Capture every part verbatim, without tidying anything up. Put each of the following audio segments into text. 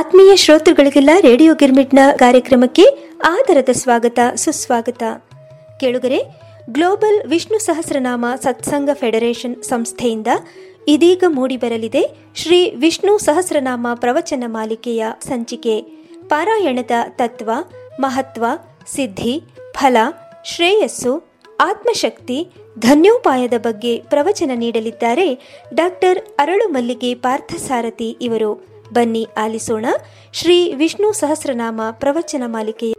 ಆತ್ಮೀಯ ಶ್ರೋತೃಗಳಿಗೆಲ್ಲ ರೇಡಿಯೋ ಗಿರ್ಮಿಟ್ನ ಕಾರ್ಯಕ್ರಮಕ್ಕೆ ಆದರದ ಸ್ವಾಗತ ಸುಸ್ವಾಗತ. ಕೇಳುಗರೆ, ಗ್ಲೋಬಲ್ ವಿಷ್ಣು ಸಹಸ್ರನಾಮ ಸತ್ಸಂಗ ಫೆಡರೇಷನ್ ಸಂಸ್ಥೆಯಿಂದ ಇದೀಗ ಮೂಡಿಬರಲಿದೆ ಶ್ರೀ ವಿಷ್ಣು ಸಹಸ್ರನಾಮ ಪ್ರವಚನ ಮಾಲಿಕೆಯ ಸಂಚಿಕೆ. ಪಾರಾಯಣದ ತತ್ವ, ಮಹತ್ವ, ಸಿದ್ಧಿ, ಫಲ, ಶ್ರೇಯಸ್ಸು, ಆತ್ಮಶಕ್ತಿ, ಧನ್ಯೋಪಾಯದ ಬಗ್ಗೆ ಪ್ರವಚನ ನೀಡಲಿದ್ದಾರೆ ಡಾಕ್ಟರ್ ಅರಳು ಮಲ್ಲಿಗೆ ಪಾರ್ಥಸಾರಥಿ ಇವರು. ಬನ್ನಿ ಆಲಿಸೋಣ ಶ್ರೀ ವಿಷ್ಣು ಸಹಸ್ರನಾಮ ಪ್ರವಚನ ಮಾಲಿಕೆಯ.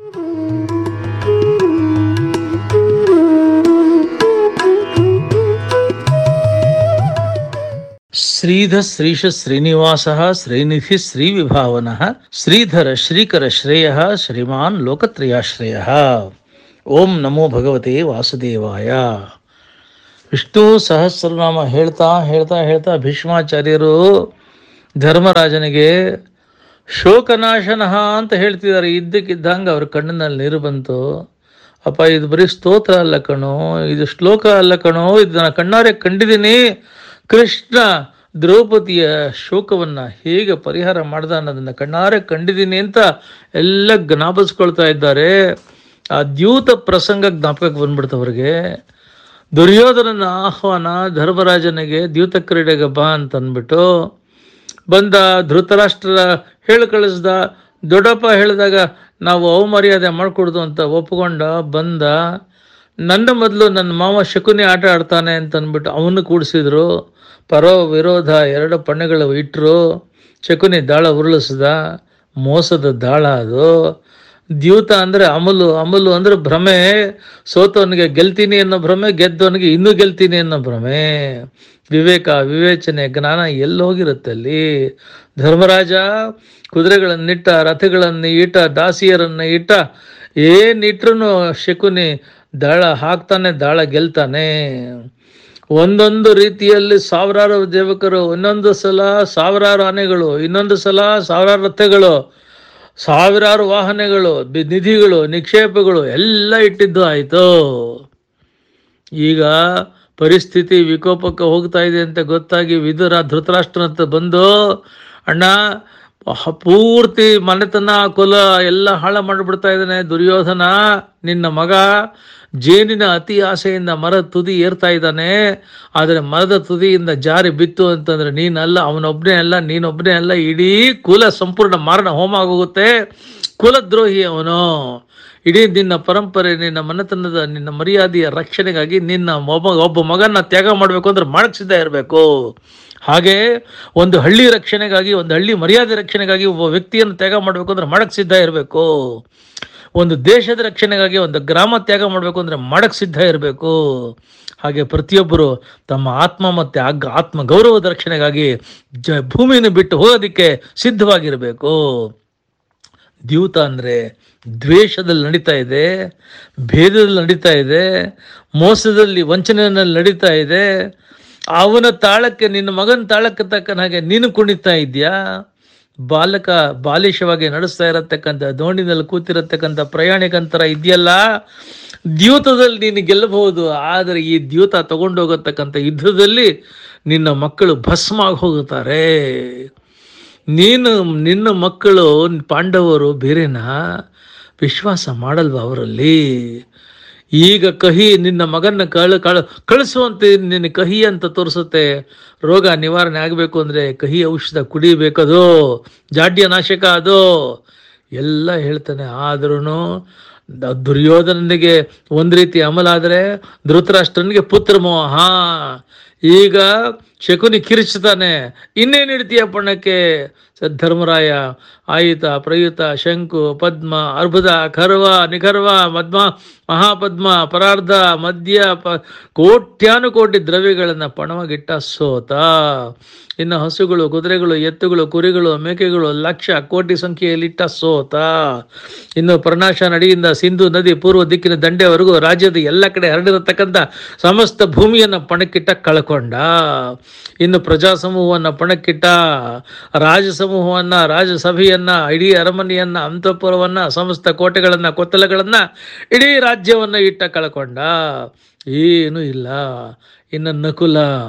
ಶ್ರೀಧ ಶ್ರೀಶ ಶ್ರೀನಿವಾಸ ಶ್ರೀನಿಧಿ ಶ್ರೀ ವಿಭಾವನ ಶ್ರೀಧರ ಶ್ರೀಕರ ಶ್ರೇಯ ಶ್ರೀಮಾನ್ ಲೋಕತ್ರಯಾಶ್ರಯ. ಓಂ ನಮೋ ಭಗವತೆ ವಾಸುದೇವಾಯ. ವಿಷ್ಣು ಸಹಸ್ರನಾಮ ಹೇಳ್ತಾ ಹೇಳ್ತಾ ಹೇಳ್ತಾ ಭೀಷ್ಮಾಚಾರ್ಯರು ಧರ್ಮರಾಜನಿಗೆ ಶೋಕನಾಶನಃ ಅಂತ ಹೇಳ್ತಿದ್ದಾರೆ. ಇದ್ದಕ್ಕಿದ್ದಂಗೆ ಅವ್ರ ಕಣ್ಣಿನಲ್ಲಿ ನೀರು ಬಂತು. ಅಪ್ಪ, ಇದು ಬರೀ ಸ್ತೋತ್ರ ಅಲ್ಲ ಕಣೋ, ಇದು ಶ್ಲೋಕ ಅಲ್ಲ ಕಣೋ, ಇದನ್ನ ಕಣ್ಣಾರೆ ಕಂಡಿದ್ದೀನಿ. ಕೃಷ್ಣ ದ್ರೌಪದಿಯ ಶೋಕವನ್ನು ಹೇಗೆ ಪರಿಹಾರ ಮಾಡ್ದ ಅನ್ನೋದನ್ನು ಕಣ್ಣಾರೆ ಕಂಡಿದ್ದೀನಿ ಅಂತ ಎಲ್ಲ ಜ್ಞಾಪಿಸ್ಕೊಳ್ತಾ ಇದ್ದಾರೆ. ಆ ದ್ಯೂತ ಪ್ರಸಂಗ ಜ್ಞಾಪಕಕ್ಕೆ ಬಂದ್ಬಿಡ್ತವ್ರಿಗೆ. ದುರ್ಯೋಧನನ ಆಹ್ವಾನ ಧರ್ಮರಾಜನಿಗೆ ದ್ಯೂತ ಕ್ರೀಡೆಗೆ ಬಾ ಅಂತ ಅಂದ್ಬಿಟ್ಟು ಬಂದ. ಧೃತರಾಷ್ಟ್ರ ಹೇಳಿ ಕಳಿಸ್ದ. ದೊಡ್ಡಪ್ಪ ಹೇಳಿದಾಗ ನಾವು ಅವಮರ್ಯಾದೆ ಮಾಡಿಕೊಡ್ದು ಅಂತ ಒಪ್ಕೊಂಡ ಬಂದ. ನನ್ನ ಮೊದಲು ನನ್ನ ಮಾವ ಶಕುನಿ ಆಟ ಆಡ್ತಾನೆ ಅಂತ ಅಂದ್ಬಿಟ್ಟು ಅವನು ಕೂಡಿಸಿದ್ರು. ಪರೋ ವಿರೋಧ ಎರಡು ಪಣ್ಣೆಗಳು ಇಟ್ಟರು. ಶಕುನಿ ದಾಳ ಉರುಳಿಸ್ದ. ಮೋಸದ ದಾಳ ಅದು. ದ್ಯೂತ ಅಂದರೆ ಅಮಲು, ಅಮಲು ಅಂದರೆ ಭ್ರಮೆ. ಸೋತವನಿಗೆ ಗೆಲ್ತೀನಿ ಅನ್ನೋ ಭ್ರಮೆ, ಗೆದ್ದವನಿಗೆ ಇನ್ನೂ ಗೆಲ್ತೀನಿ ಅನ್ನೋ ಭ್ರಮೆ. ವಿವೇಕ, ವಿವೇಚನೆ, ಜ್ಞಾನ ಎಲ್ಲೋಗಿರುತ್ತೆ ಅಲ್ಲಿ. ಧರ್ಮರಾಜ ಕುದುರೆಗಳನ್ನಿಟ್ಟ, ರಥಗಳನ್ನು ಇಟ್ಟ, ದಾಸಿಯರನ್ನು ಇಟ್ಟ, ಏನಿಟ್ರು ಶಕುನಿ ದಾಳ ಹಾಕ್ತಾನೆ, ದಾಳ ಗೆಲ್ತಾನೆ. ಒಂದೊಂದು ರೀತಿಯಲ್ಲಿ ಸಾವಿರಾರು ದೇವಕರು, ಇನ್ನೊಂದು ಸಲ ಸಾವಿರಾರು ಆನೆಗಳು, ಇನ್ನೊಂದು ಸಲ ಸಾವಿರಾರು ರಥಗಳು, ಸಾವಿರಾರು ವಾಹನಗಳು, ನಿಧಿಗಳು, ನಿಕ್ಷೇಪಗಳು ಎಲ್ಲ ಇಟ್ಟಿದ್ದು ಆಯಿತು. ಈಗ ಪರಿಸ್ಥಿತಿ ವಿಕೋಪಕ್ಕೆ ಹೋಗ್ತಾ ಇದೆ ಅಂತ ಗೊತ್ತಾಗಿ ವಿದುರ ಧೃತರಾಷ್ಟ್ರನಂತ ಬಂದು, ಅಣ್ಣ ಪೂರ್ತಿ ಮನೆತನ ಕುಲ ಎಲ್ಲ ಹಾಳ ಮಾಡಿಬಿಡ್ತಾ ಇದ್ದಾನೆ ದುರ್ಯೋಧನ. ನಿನ್ನ ಮಗ ಜೇನಿನ ಅತಿ ಆಸೆಯಿಂದ ಮರದ ತುದಿ ಏರ್ತಾ ಇದ್ದಾನೆ. ಆದರೆ ಮರದ ತುದಿಯಿಂದ ಜಾರಿ ಬಿತ್ತು ಅಂತಂದ್ರೆ ನೀನಲ್ಲ, ಅವನೊಬ್ಬನೇ ಅಲ್ಲ, ನೀನೊಬ್ಬನೇ ಅಲ್ಲ, ಇಡೀ ಕುಲ ಸಂಪೂರ್ಣ ಮಾರಣ ಹೋಮ ಆಗೋಗುತ್ತೆ. ಕುಲದ್ರೋಹಿ ಅವನು. ಇಡೀ ನಿನ್ನ ಪರಂಪರೆ, ನಿನ್ನ ಮನೆತನದ, ನಿನ್ನ ಮರ್ಯಾದೆಯ ರಕ್ಷಣೆಗಾಗಿ ನಿನ್ನ ಒಬ್ಬ ಒಬ್ಬ ಮಗನ ತ್ಯಾಗ ಮಾಡಬೇಕು ಅಂದ್ರೆ ಮಾಡಕ್ಕೆ ಸಿದ್ಧ ಇರಬೇಕು. ಹಾಗೆ ಒಂದು ಹಳ್ಳಿ ರಕ್ಷಣೆಗಾಗಿ, ಒಂದು ಹಳ್ಳಿ ಮರ್ಯಾದೆ ರಕ್ಷಣೆಗಾಗಿ ಒಬ್ಬ ವ್ಯಕ್ತಿಯನ್ನು ತ್ಯಾಗ ಮಾಡಬೇಕು ಅಂದ್ರೆ ಮಾಡಕ್ಕೆ ಸಿದ್ಧ ಇರಬೇಕು. ಒಂದು ದೇಶದ ರಕ್ಷಣೆಗಾಗಿ ಒಂದು ಗ್ರಾಮ ತ್ಯಾಗ ಮಾಡಬೇಕು ಅಂದರೆ ಮಾಡಕ್ಕೆ ಸಿದ್ಧ ಇರಬೇಕು. ಹಾಗೆ ಪ್ರತಿಯೊಬ್ಬರು ತಮ್ಮ ಆತ್ಮ ಮತ್ತು ಆಗ ಆತ್ಮ ಗೌರವದ ರಕ್ಷಣೆಗಾಗಿ ಜ ಭೂಮಿಯನ್ನು ಬಿಟ್ಟು ಹೋಗೋದಕ್ಕೆ ಸಿದ್ಧವಾಗಿರಬೇಕು. ದ್ಯೂತ ಅಂದರೆ ದ್ವೇಷದಲ್ಲಿ ನಡೀತಾ ಇದೆ, ಭೇದದಲ್ಲಿ ನಡೀತಾ ಇದೆ, ಮೋಸದಲ್ಲಿ ವಂಚನೆಯಲ್ಲಿ ನಡೀತಾ ಇದೆ. ಅವನ ತಾಳಕ್ಕೆ, ನಿನ್ನ ಮಗನ ತಾಳಕ್ಕೆ ತಕ್ಕನ ಹಾಗೆ ನೀನು ಕುಣಿತಾ ಇದೆಯಾ? ಬಾಲಕ ಬಾಲಿಶವಾಗಿ ನಡೆಸ್ತಾ ಇರತಕ್ಕಂಥ, ದೋಣಿನಲ್ಲಿ ಕೂತಿರತಕ್ಕಂಥ ಪ್ರಯಾಣಿಕಂತರ ಇದೆಯಲ್ಲ, ದ್ಯೂತದಲ್ಲಿ ನೀನು ಗೆಲ್ಲಬಹುದು. ಆದರೆ ಈ ದ್ಯೂತ ತಗೊಂಡೋಗತಕ್ಕಂಥ ಯುದ್ಧದಲ್ಲಿ ನಿನ್ನ ಮಕ್ಕಳು ಭಸ್ಮ ಆಗಿ ಹೋಗುತ್ತಾರೆ. ನೀನು, ನಿನ್ನ ಮಕ್ಕಳು ಪಾಂಡವರು ಬೇರೆನಾ? ವಿಶ್ವಾಸ ಮಾಡಲ್ವ ಅವರಲ್ಲಿ? ಈಗ ಕಹಿ ನಿನ್ನ ಮಗನ ಕಳ ಕಳ ಕಳಿಸುವಂತೆ ನಿನ್ನ ಕಹಿ ಅಂತ ತೋರಿಸುತ್ತೆ. ರೋಗ ನಿವಾರಣೆ ಆಗಬೇಕು ಅಂದರೆ ಕಹಿ ಔಷಧ ಕುಡಿಬೇಕದು, ಜಾಡ್ಯ ನಾಶಕ ಅದು ಎಲ್ಲ ಹೇಳ್ತಾನೆ. ಆದ್ರೂ ದುರ್ಯೋಧನನಿಗೆ ಒಂದು ರೀತಿ ಅಮಲಾದರೆ ಧೃತರಾಷ್ಟ್ರನಿಗೆ ಪುತ್ರ ಮೋಹ. ಈಗ ಶಕುನಿ ಕಿರಿಚ್ತಾನೆ, ಇನ್ನೇನು ಇಡ್ತೀಯ ಪಣ್ಣಕ್ಕೆ? ಧರ್ಮರಾಯ ಆಯುತ, ಪ್ರಯುತ, ಶಂಕು, ಪದ್ಮ, ಅರ್ಬುದ, ಖರ್ವ, ನಿಖರ್ವ, ಮದ್ಮ, ಮಹಾಪದ್ಮ, ಪರಾರ್ಧ, ಮಧ್ಯ, ಪ ಕೋಟ್ಯಾನುಕೋಟಿ ದ್ರವ್ಯಗಳನ್ನು ಪಣವಾಗಿಟ್ಟ ಸೋತ. ಇನ್ನು ಹಸುಗಳು, ಕುದುರೆಗಳು, ಎತ್ತುಗಳು, ಕುರಿಗಳು, ಮೇಕೆಗಳು ಲಕ್ಷ ಕೋಟಿ ಸಂಖ್ಯೆಯಲ್ಲಿಟ್ಟ ಸೋತ. ಇನ್ನು ಪ್ರನಾಶ ನಡಿಯಿಂದ ಸಿಂಧು ನದಿ ಪೂರ್ವ ದಿಕ್ಕಿನ ದಂಡೆವರೆಗೂ ರಾಜ್ಯದ ಎಲ್ಲ ಕಡೆ ಹರಡಿರತಕ್ಕಂಥ ಸಮಸ್ತ ಭೂಮಿಯನ್ನು ಪಣಕ್ಕಿಟ್ಟ ಕಳ್ಕೊಂಡ. ಇನ್ನು ಪ್ರಜಾ ಸಮೂಹವನ್ನು ಪಣಕ್ಕಿಟ್ಟ, ರಾಜ ಸಮೂಹವನ್ನು, ರಾಜಸಭೆಯನ್ನ, ಇಡೀ ಅರಮನೆಯನ್ನ, ಅಂತಃಪುರವನ್ನ, ಸಮಸ್ತ ಕೋಟೆಗಳನ್ನ, ಕೊತ್ತಲಗಳನ್ನ, ಇಡೀ ರಾಜ್ಯವನ್ನ ಇಟ್ಟ ಕಳ್ಕೊಂಡ. ಏನೂ ಇಲ್ಲ. ಇನ್ನು ನಕುಲ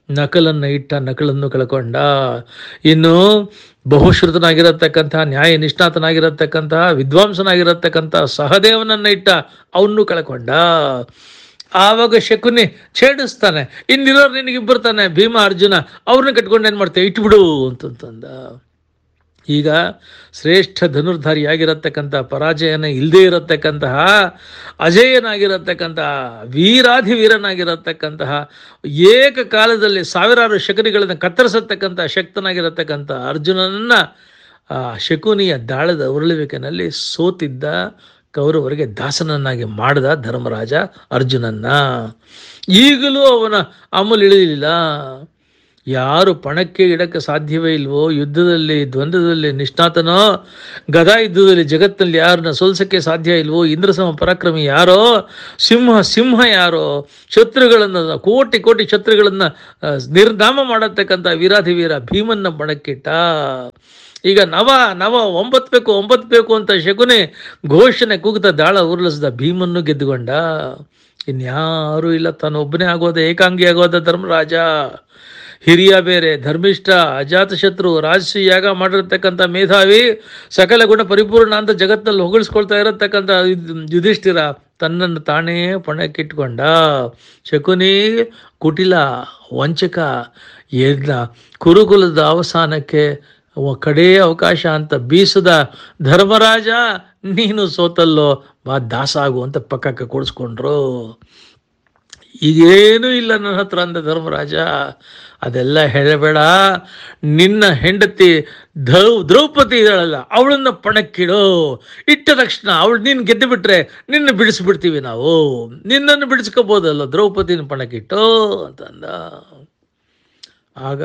ನಕಲನ್ನು ಇಟ್ಟ ನಕಲನ್ನು ಕಳ್ಕೊಂಡ. ಇನ್ನು ಬಹುಶ್ರುತನಾಗಿರತಕ್ಕಂತಹ ನ್ಯಾಯ ನಿಷ್ಣಾತನಾಗಿರತಕ್ಕಂತಹ ವಿದ್ವಾಂಸನಾಗಿರತಕ್ಕಂತಹ ಸಹದೇವನನ್ನ ಇಟ್ಟ ಅವನ್ನೂ ಕಳ್ಕೊಂಡ. ಆವಾಗ ಶಕುನಿ ಛೇಡಿಸ್ತಾನೆ, ಇನ್ನಿರೋರು ನಿನಗಿಬ್ಬರು ತಾನೆ ಭೀಮ ಅರ್ಜುನ, ಅವ್ರನ್ನ ಕಟ್ಕೊಂಡು ಏನು ಮಾಡ್ತೇವೆ ಇಟ್ಬಿಡು ಅಂತಂತಂದ. ಈಗ ಶ್ರೇಷ್ಠ ಧನುರ್ಧಾರಿಯಾಗಿರತಕ್ಕಂಥ ಪರಾಜಯನ ಇಲ್ಲದೇ ಇರತಕ್ಕಂತಹ ಅಜೇಯನಾಗಿರತಕ್ಕಂತಹ ವೀರಾಧಿವೀರನಾಗಿರತಕ್ಕಂತಹ ಏಕಕಾಲದಲ್ಲಿ ಸಾವಿರಾರು ಶಕುನಿಗಳನ್ನು ಕತ್ತರಿಸತಕ್ಕಂಥ ಶಕ್ತನಾಗಿರತಕ್ಕಂಥ ಅರ್ಜುನನನ್ನ ಆ ಶಕುನಿಯ ದಾಳದ ಉರುಳುವಿಕೆನಲ್ಲಿ ಸೋತಿದ್ದ ಕೌರವರಿಗೆ ದಾಸನನ್ನಾಗಿ ಮಾಡಿದ ಧರ್ಮರಾಜ ಅರ್ಜುನನ್ನ. ಈಗಲೂ ಅವನ ಅಮಲು ಇಳಿಲಿಲ್ಲ. ಯಾರು ಪಣಕ್ಕೆ ಇಡಕ್ಕೆ ಸಾಧ್ಯವೇ ಇಲ್ವೋ, ಯುದ್ಧದಲ್ಲಿ ದ್ವಂದ್ವದಲ್ಲಿ ನಿಷ್ಣಾತನೋ, ಗದಾ ಯುದ್ಧದಲ್ಲಿ ಜಗತ್ತಿನಲ್ಲಿ ಯಾರನ್ನ ಸೋಲ್ಸಕ್ಕೆ ಸಾಧ್ಯ ಇಲ್ವೋ, ಇಂದ್ರಸಮ ಪರಾಕ್ರಮಿ ಯಾರೋ, ಸಿಂಹ ಸಿಂಹ ಯಾರೋ, ಶತ್ರುಗಳನ್ನು ಕೋಟಿ ಕೋಟಿ ಶತ್ರುಗಳನ್ನು ನಿರ್ನಾಮ ಮಾಡತಕ್ಕಂಥ ವೀರಾಧಿವೀರ ಭೀಮನ್ನ ಪಣಕ್ಕಿಟ್ಟ. ಈಗ ನವ ನವ ಒಂಬತ್ತು ಬೇಕು ಒಂಬತ್ತು ಬೇಕು ಅಂತ ಶಕುನಿ ಘೋಷಣೆ ಕೂಗ್ತಾ ದಾಳ ಉರುಳಿಸಿದ ಭೀಮನ್ನು ಗೆದ್ದುಕೊಂಡ. ಇನ್ಯಾರೂ ಇಲ್ಲ, ತಾನೊಬ್ಬನೇ ಆಗೋದ, ಏಕಾಂಗಿ ಆಗೋದ ಧರ್ಮರಾಜ. ಹಿರಿಯ ಬೇರೆ, ಧರ್ಮಿಷ್ಠ, ಅಜಾತಶತ್ರು, ರಾಜಸಿ ಯಾಗ ಮಾಡಿರ್ತಕ್ಕಂಥ ಮೇಧಾವಿ, ಸಕಲ ಗುಣ ಪರಿಪೂರ್ಣ ಅಂತ ಜಗತ್ತಿನಲ್ಲಿ ಹೊಗಳಿಸ್ಕೊಳ್ತಾ ಇರತಕ್ಕಂಥ ಯುಧಿಷ್ಠಿರ ತನ್ನನ್ನು ತಾನೇ ಪಣಕ್ಕಿಟ್ಕೊಂಡ. ಶಕುನಿ ಕುಟಿಲ, ವಂಚಕ, ಎಲ್ಲ ಕುರುಕುಲದ ಅವಸಾನಕ್ಕೆ ಕಡೇ ಅವಕಾಶ ಅಂತ ಬೀಸದ ಧರ್ಮರಾಜ ನೀನು ಸೋತಲ್ಲೋ, ಬಾ ದಾಸ ಆಗು ಅಂತ ಪಕ್ಕಕ್ಕೆ ಕೂಡಿಸ್ಕೊಂಡ್ರು. ಈಗೇನೂ ಇಲ್ಲ ನನ್ನ ಹತ್ರ ಅಂದ ಧರ್ಮರಾಜ. ಅದೆಲ್ಲ ಹೇಳಬೇಡ, ನಿನ್ನ ಹೆಂಡತಿ ದ್ರೌ ದ್ರೌಪದಿ ಇದ್ದಾಳಲ್ಲ ಅವಳನ್ನ ಪಣಕ್ಕಿಡೋ, ಇಟ್ಟ ತಕ್ಷಣ ಅವಳು ನೀನು ಗೆದ್ದು ಬಿಟ್ರೆ ನಿನ್ನ ಬಿಡಿಸ್ಬಿಡ್ತೀವಿ ನಾವು, ನಿನ್ನನ್ನು ಬಿಡಿಸ್ಕೋಬೋದಲ್ಲ, ದ್ರೌಪದಿನ ಪಣಕ್ಕಿಟ್ಟೋ ಅಂತಂದ. ಆಗ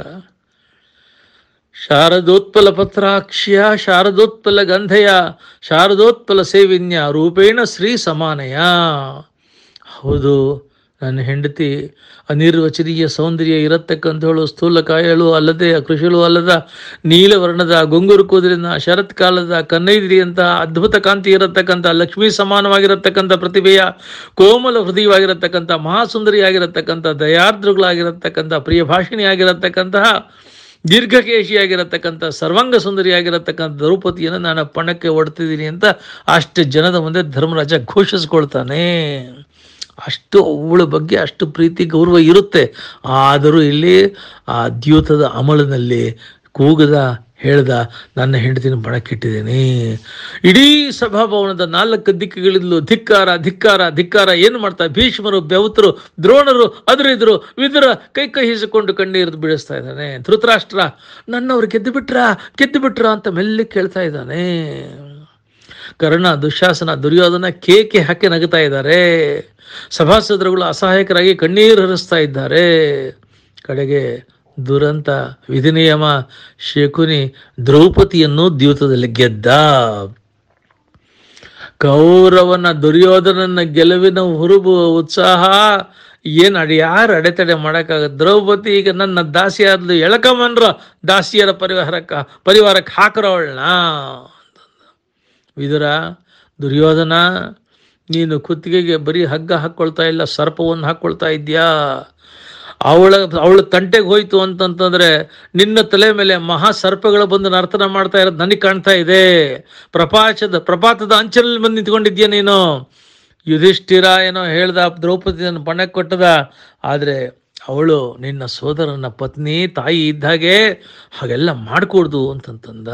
ಶಾರದೋತ್ಪಲ ಪತ್ರಾಕ್ಷ್ಯ ಶಾರದೋತ್ಪಲ ಗಂಧೆಯ ಶಾರದೋತ್ಪಲ ಸೇವಿನ್ಯ ರೂಪೇಣ ಶ್ರೀ ಸಮಾನಯ. ಹೌದು, ನನ್ನ ಹೆಂಡತಿ ಅನಿರ್ವಚನೀಯ ಸೌಂದರ್ಯ ಇರತಕ್ಕಂಥವಳು, ಸ್ಥೂಲಕಾಯಳು ಅಲ್ಲದೆ ಕೃಷಿಳು ಅಲ್ಲದ ನೀಲವರ್ಣದ ಗುಂಗುರು ಕೂದಲಿನ ಶರತ್ಕಾಲದ ಕನ್ನೈದಿರಿಯಂಥ ಅದ್ಭುತ ಕಾಂತಿ ಇರತಕ್ಕಂಥ ಲಕ್ಷ್ಮೀ ಸಮಾನವಾಗಿರತಕ್ಕಂಥ ಪ್ರತಿಭೆಯ ಕೋಮಲ ಹೃದಯವಾಗಿರತಕ್ಕಂಥ ಮಹಾಸುಂದರಿಯಾಗಿರತಕ್ಕಂಥ ದಯಾರ್ದ್ರಗಳಾಗಿರತಕ್ಕಂಥ ಪ್ರಿಯ ಭಾಷಿಣಿಯಾಗಿರತಕ್ಕಂತಹ ದೀರ್ಘಕೇಶಿಯಾಗಿರತಕ್ಕಂಥ ಸರ್ವಾಂಗ ಸುಂದರಿಯಾಗಿರತಕ್ಕಂಥ ದ್ರೌಪದಿಯನ್ನು ನಾನು ಪಣಕ್ಕೆ ಹೊಡ್ತಿದ್ದೀನಿ ಅಂತ ಅಷ್ಟು ಜನದ ಮುಂದೆ ಧರ್ಮರಾಜ ಘೋಷಿಸ್ಕೊಳ್ತಾನೆ. ಅಷ್ಟು ಅವಳ ಬಗ್ಗೆ ಅಷ್ಟು ಪ್ರೀತಿ ಗೌರವ ಇರುತ್ತೆ. ಆದರೂ ಇಲ್ಲಿ ಆ ದ್ಯೂತದ ಅಮಲಿನಲ್ಲಿ ಕೂಗದ ಹೇಳ್ದ, ನನ್ನ ಹೆಂಡತಿನ ಪಣಕ್ಕಿಟ್ಟಿದ್ದೀನಿ. ಇಡೀ ಸಭಾಭವನದ ನಾಲ್ಕು ದಿಕ್ಕುಗಳಿಂದಲೂ ಧಿಕ್ಕಾರ ಧಿಕ್ಕಾರ ಧಿಕ್ಕಾರ. ಏನು ಮಾಡ್ತಾ ಭೀಷ್ಮರು, ಬೆವತರು, ದ್ರೋಣರು ಅದ್ರಿದ್ರು, ವಿದುರ ಕೈ ಕೈ ಹಿಸಿಕೊಂಡು ಕಣ್ಣೀರು ಬಿಡಿಸ್ತಾ ಇದ್ದಾನೆ. ಧೃತರಾಷ್ಟ್ರ ನನ್ನವ್ರು ಗೆದ್ದು ಬಿಟ್ರ ಗೆದ್ದು ಬಿಟ್ರ ಅಂತ ಮೆಲ್ಲಿ ಕೇಳ್ತಾ ಇದ್ದಾನೆ. ಕರ್ಣ, ದುಶ್ಯಾಸನ, ದುರ್ಯೋಧನ ಕೇಕೆ ಹಾಕಿ ನಗುತ್ತಾ ಇದ್ದಾರೆ. ಸಭಾಸದರುಗಳು ಅಸಹಾಯಕರಾಗಿ ಕಣ್ಣೀರು ಹರಿಸ್ತಾ ಇದ್ದಾರೆ. ಕಡೆಗೆ ದುರಂತ ವಿಧಿನಿಯಮ ಶಕುನಿ ದ್ರೌಪದಿಯನ್ನು ದ್ಯೂತದಲ್ಲಿ ಗೆದ್ದ. ಕೌರವನ ದುರ್ಯೋಧನನ ಗೆಲುವಿನ ಹುರುಬು ಉತ್ಸಾಹ ಏನು ಅಡಿ ಯಾರು ಅಡೆತಡೆ ಮಾಡೋಕ್ಕಾಗತ್ತೆ. ದ್ರೌಪದಿ ಈಗ ನನ್ನ ದಾಸಿಯಾದ್ಲು, ಎಳಕಮನ್ರ ದಾಸಿಯರ ಪರಿವಾರಕ್ಕೆ ಪರಿವಾರಕ್ಕೆ ಹಾಕರವಳನ್ನ. ವಿದುರ, ದುರ್ಯೋಧನ, ನೀನು ಕುತ್ತಿಗೆಗೆ ಬರೀ ಹಗ್ಗ ಹಾಕ್ಕೊಳ್ತಾ ಇಲ್ಲ, ಸರ್ಪವನ್ನು ಹಾಕ್ಕೊಳ್ತಾ ಇದೆಯಾ. ಅವಳ ಅವಳ ತಂಟೆಗೆ ಹೋಯ್ತು ಅಂತಂತಂದ್ರೆ ನಿನ್ನ ತಲೆ ಮೇಲೆ ಮಹಾ ಸರ್ಪಗಳು ಬಂದು ನರ್ತನ ಮಾಡ್ತಾ ಇರೋದು ನನಗೆ ಕಾಣ್ತಾ ಇದೆ. ಪ್ರಪಾಚದ ಪ್ರಪಾತದ ಅಂಚಿನಲ್ಲಿ ಬಂದು ನಿಂತ್ಕೊಂಡಿದ್ಯಾ ನೀನು. ಯುಧಿಷ್ಠಿರ ಏನೋ ಹೇಳ್ದ, ದ್ರೌಪದಿಯನ್ನು ಪಣಕ್ಕೆ ಕೊಟ್ಟದ, ಆದರೆ ಅವಳು ನಿನ್ನ ಸೋದರನ ಪತ್ನಿ, ತಾಯಿ ಇದ್ದಾಗೆ, ಹಾಗೆಲ್ಲ ಮಾಡ್ಕೊಡ್ದು ಅಂತಂತಂದ.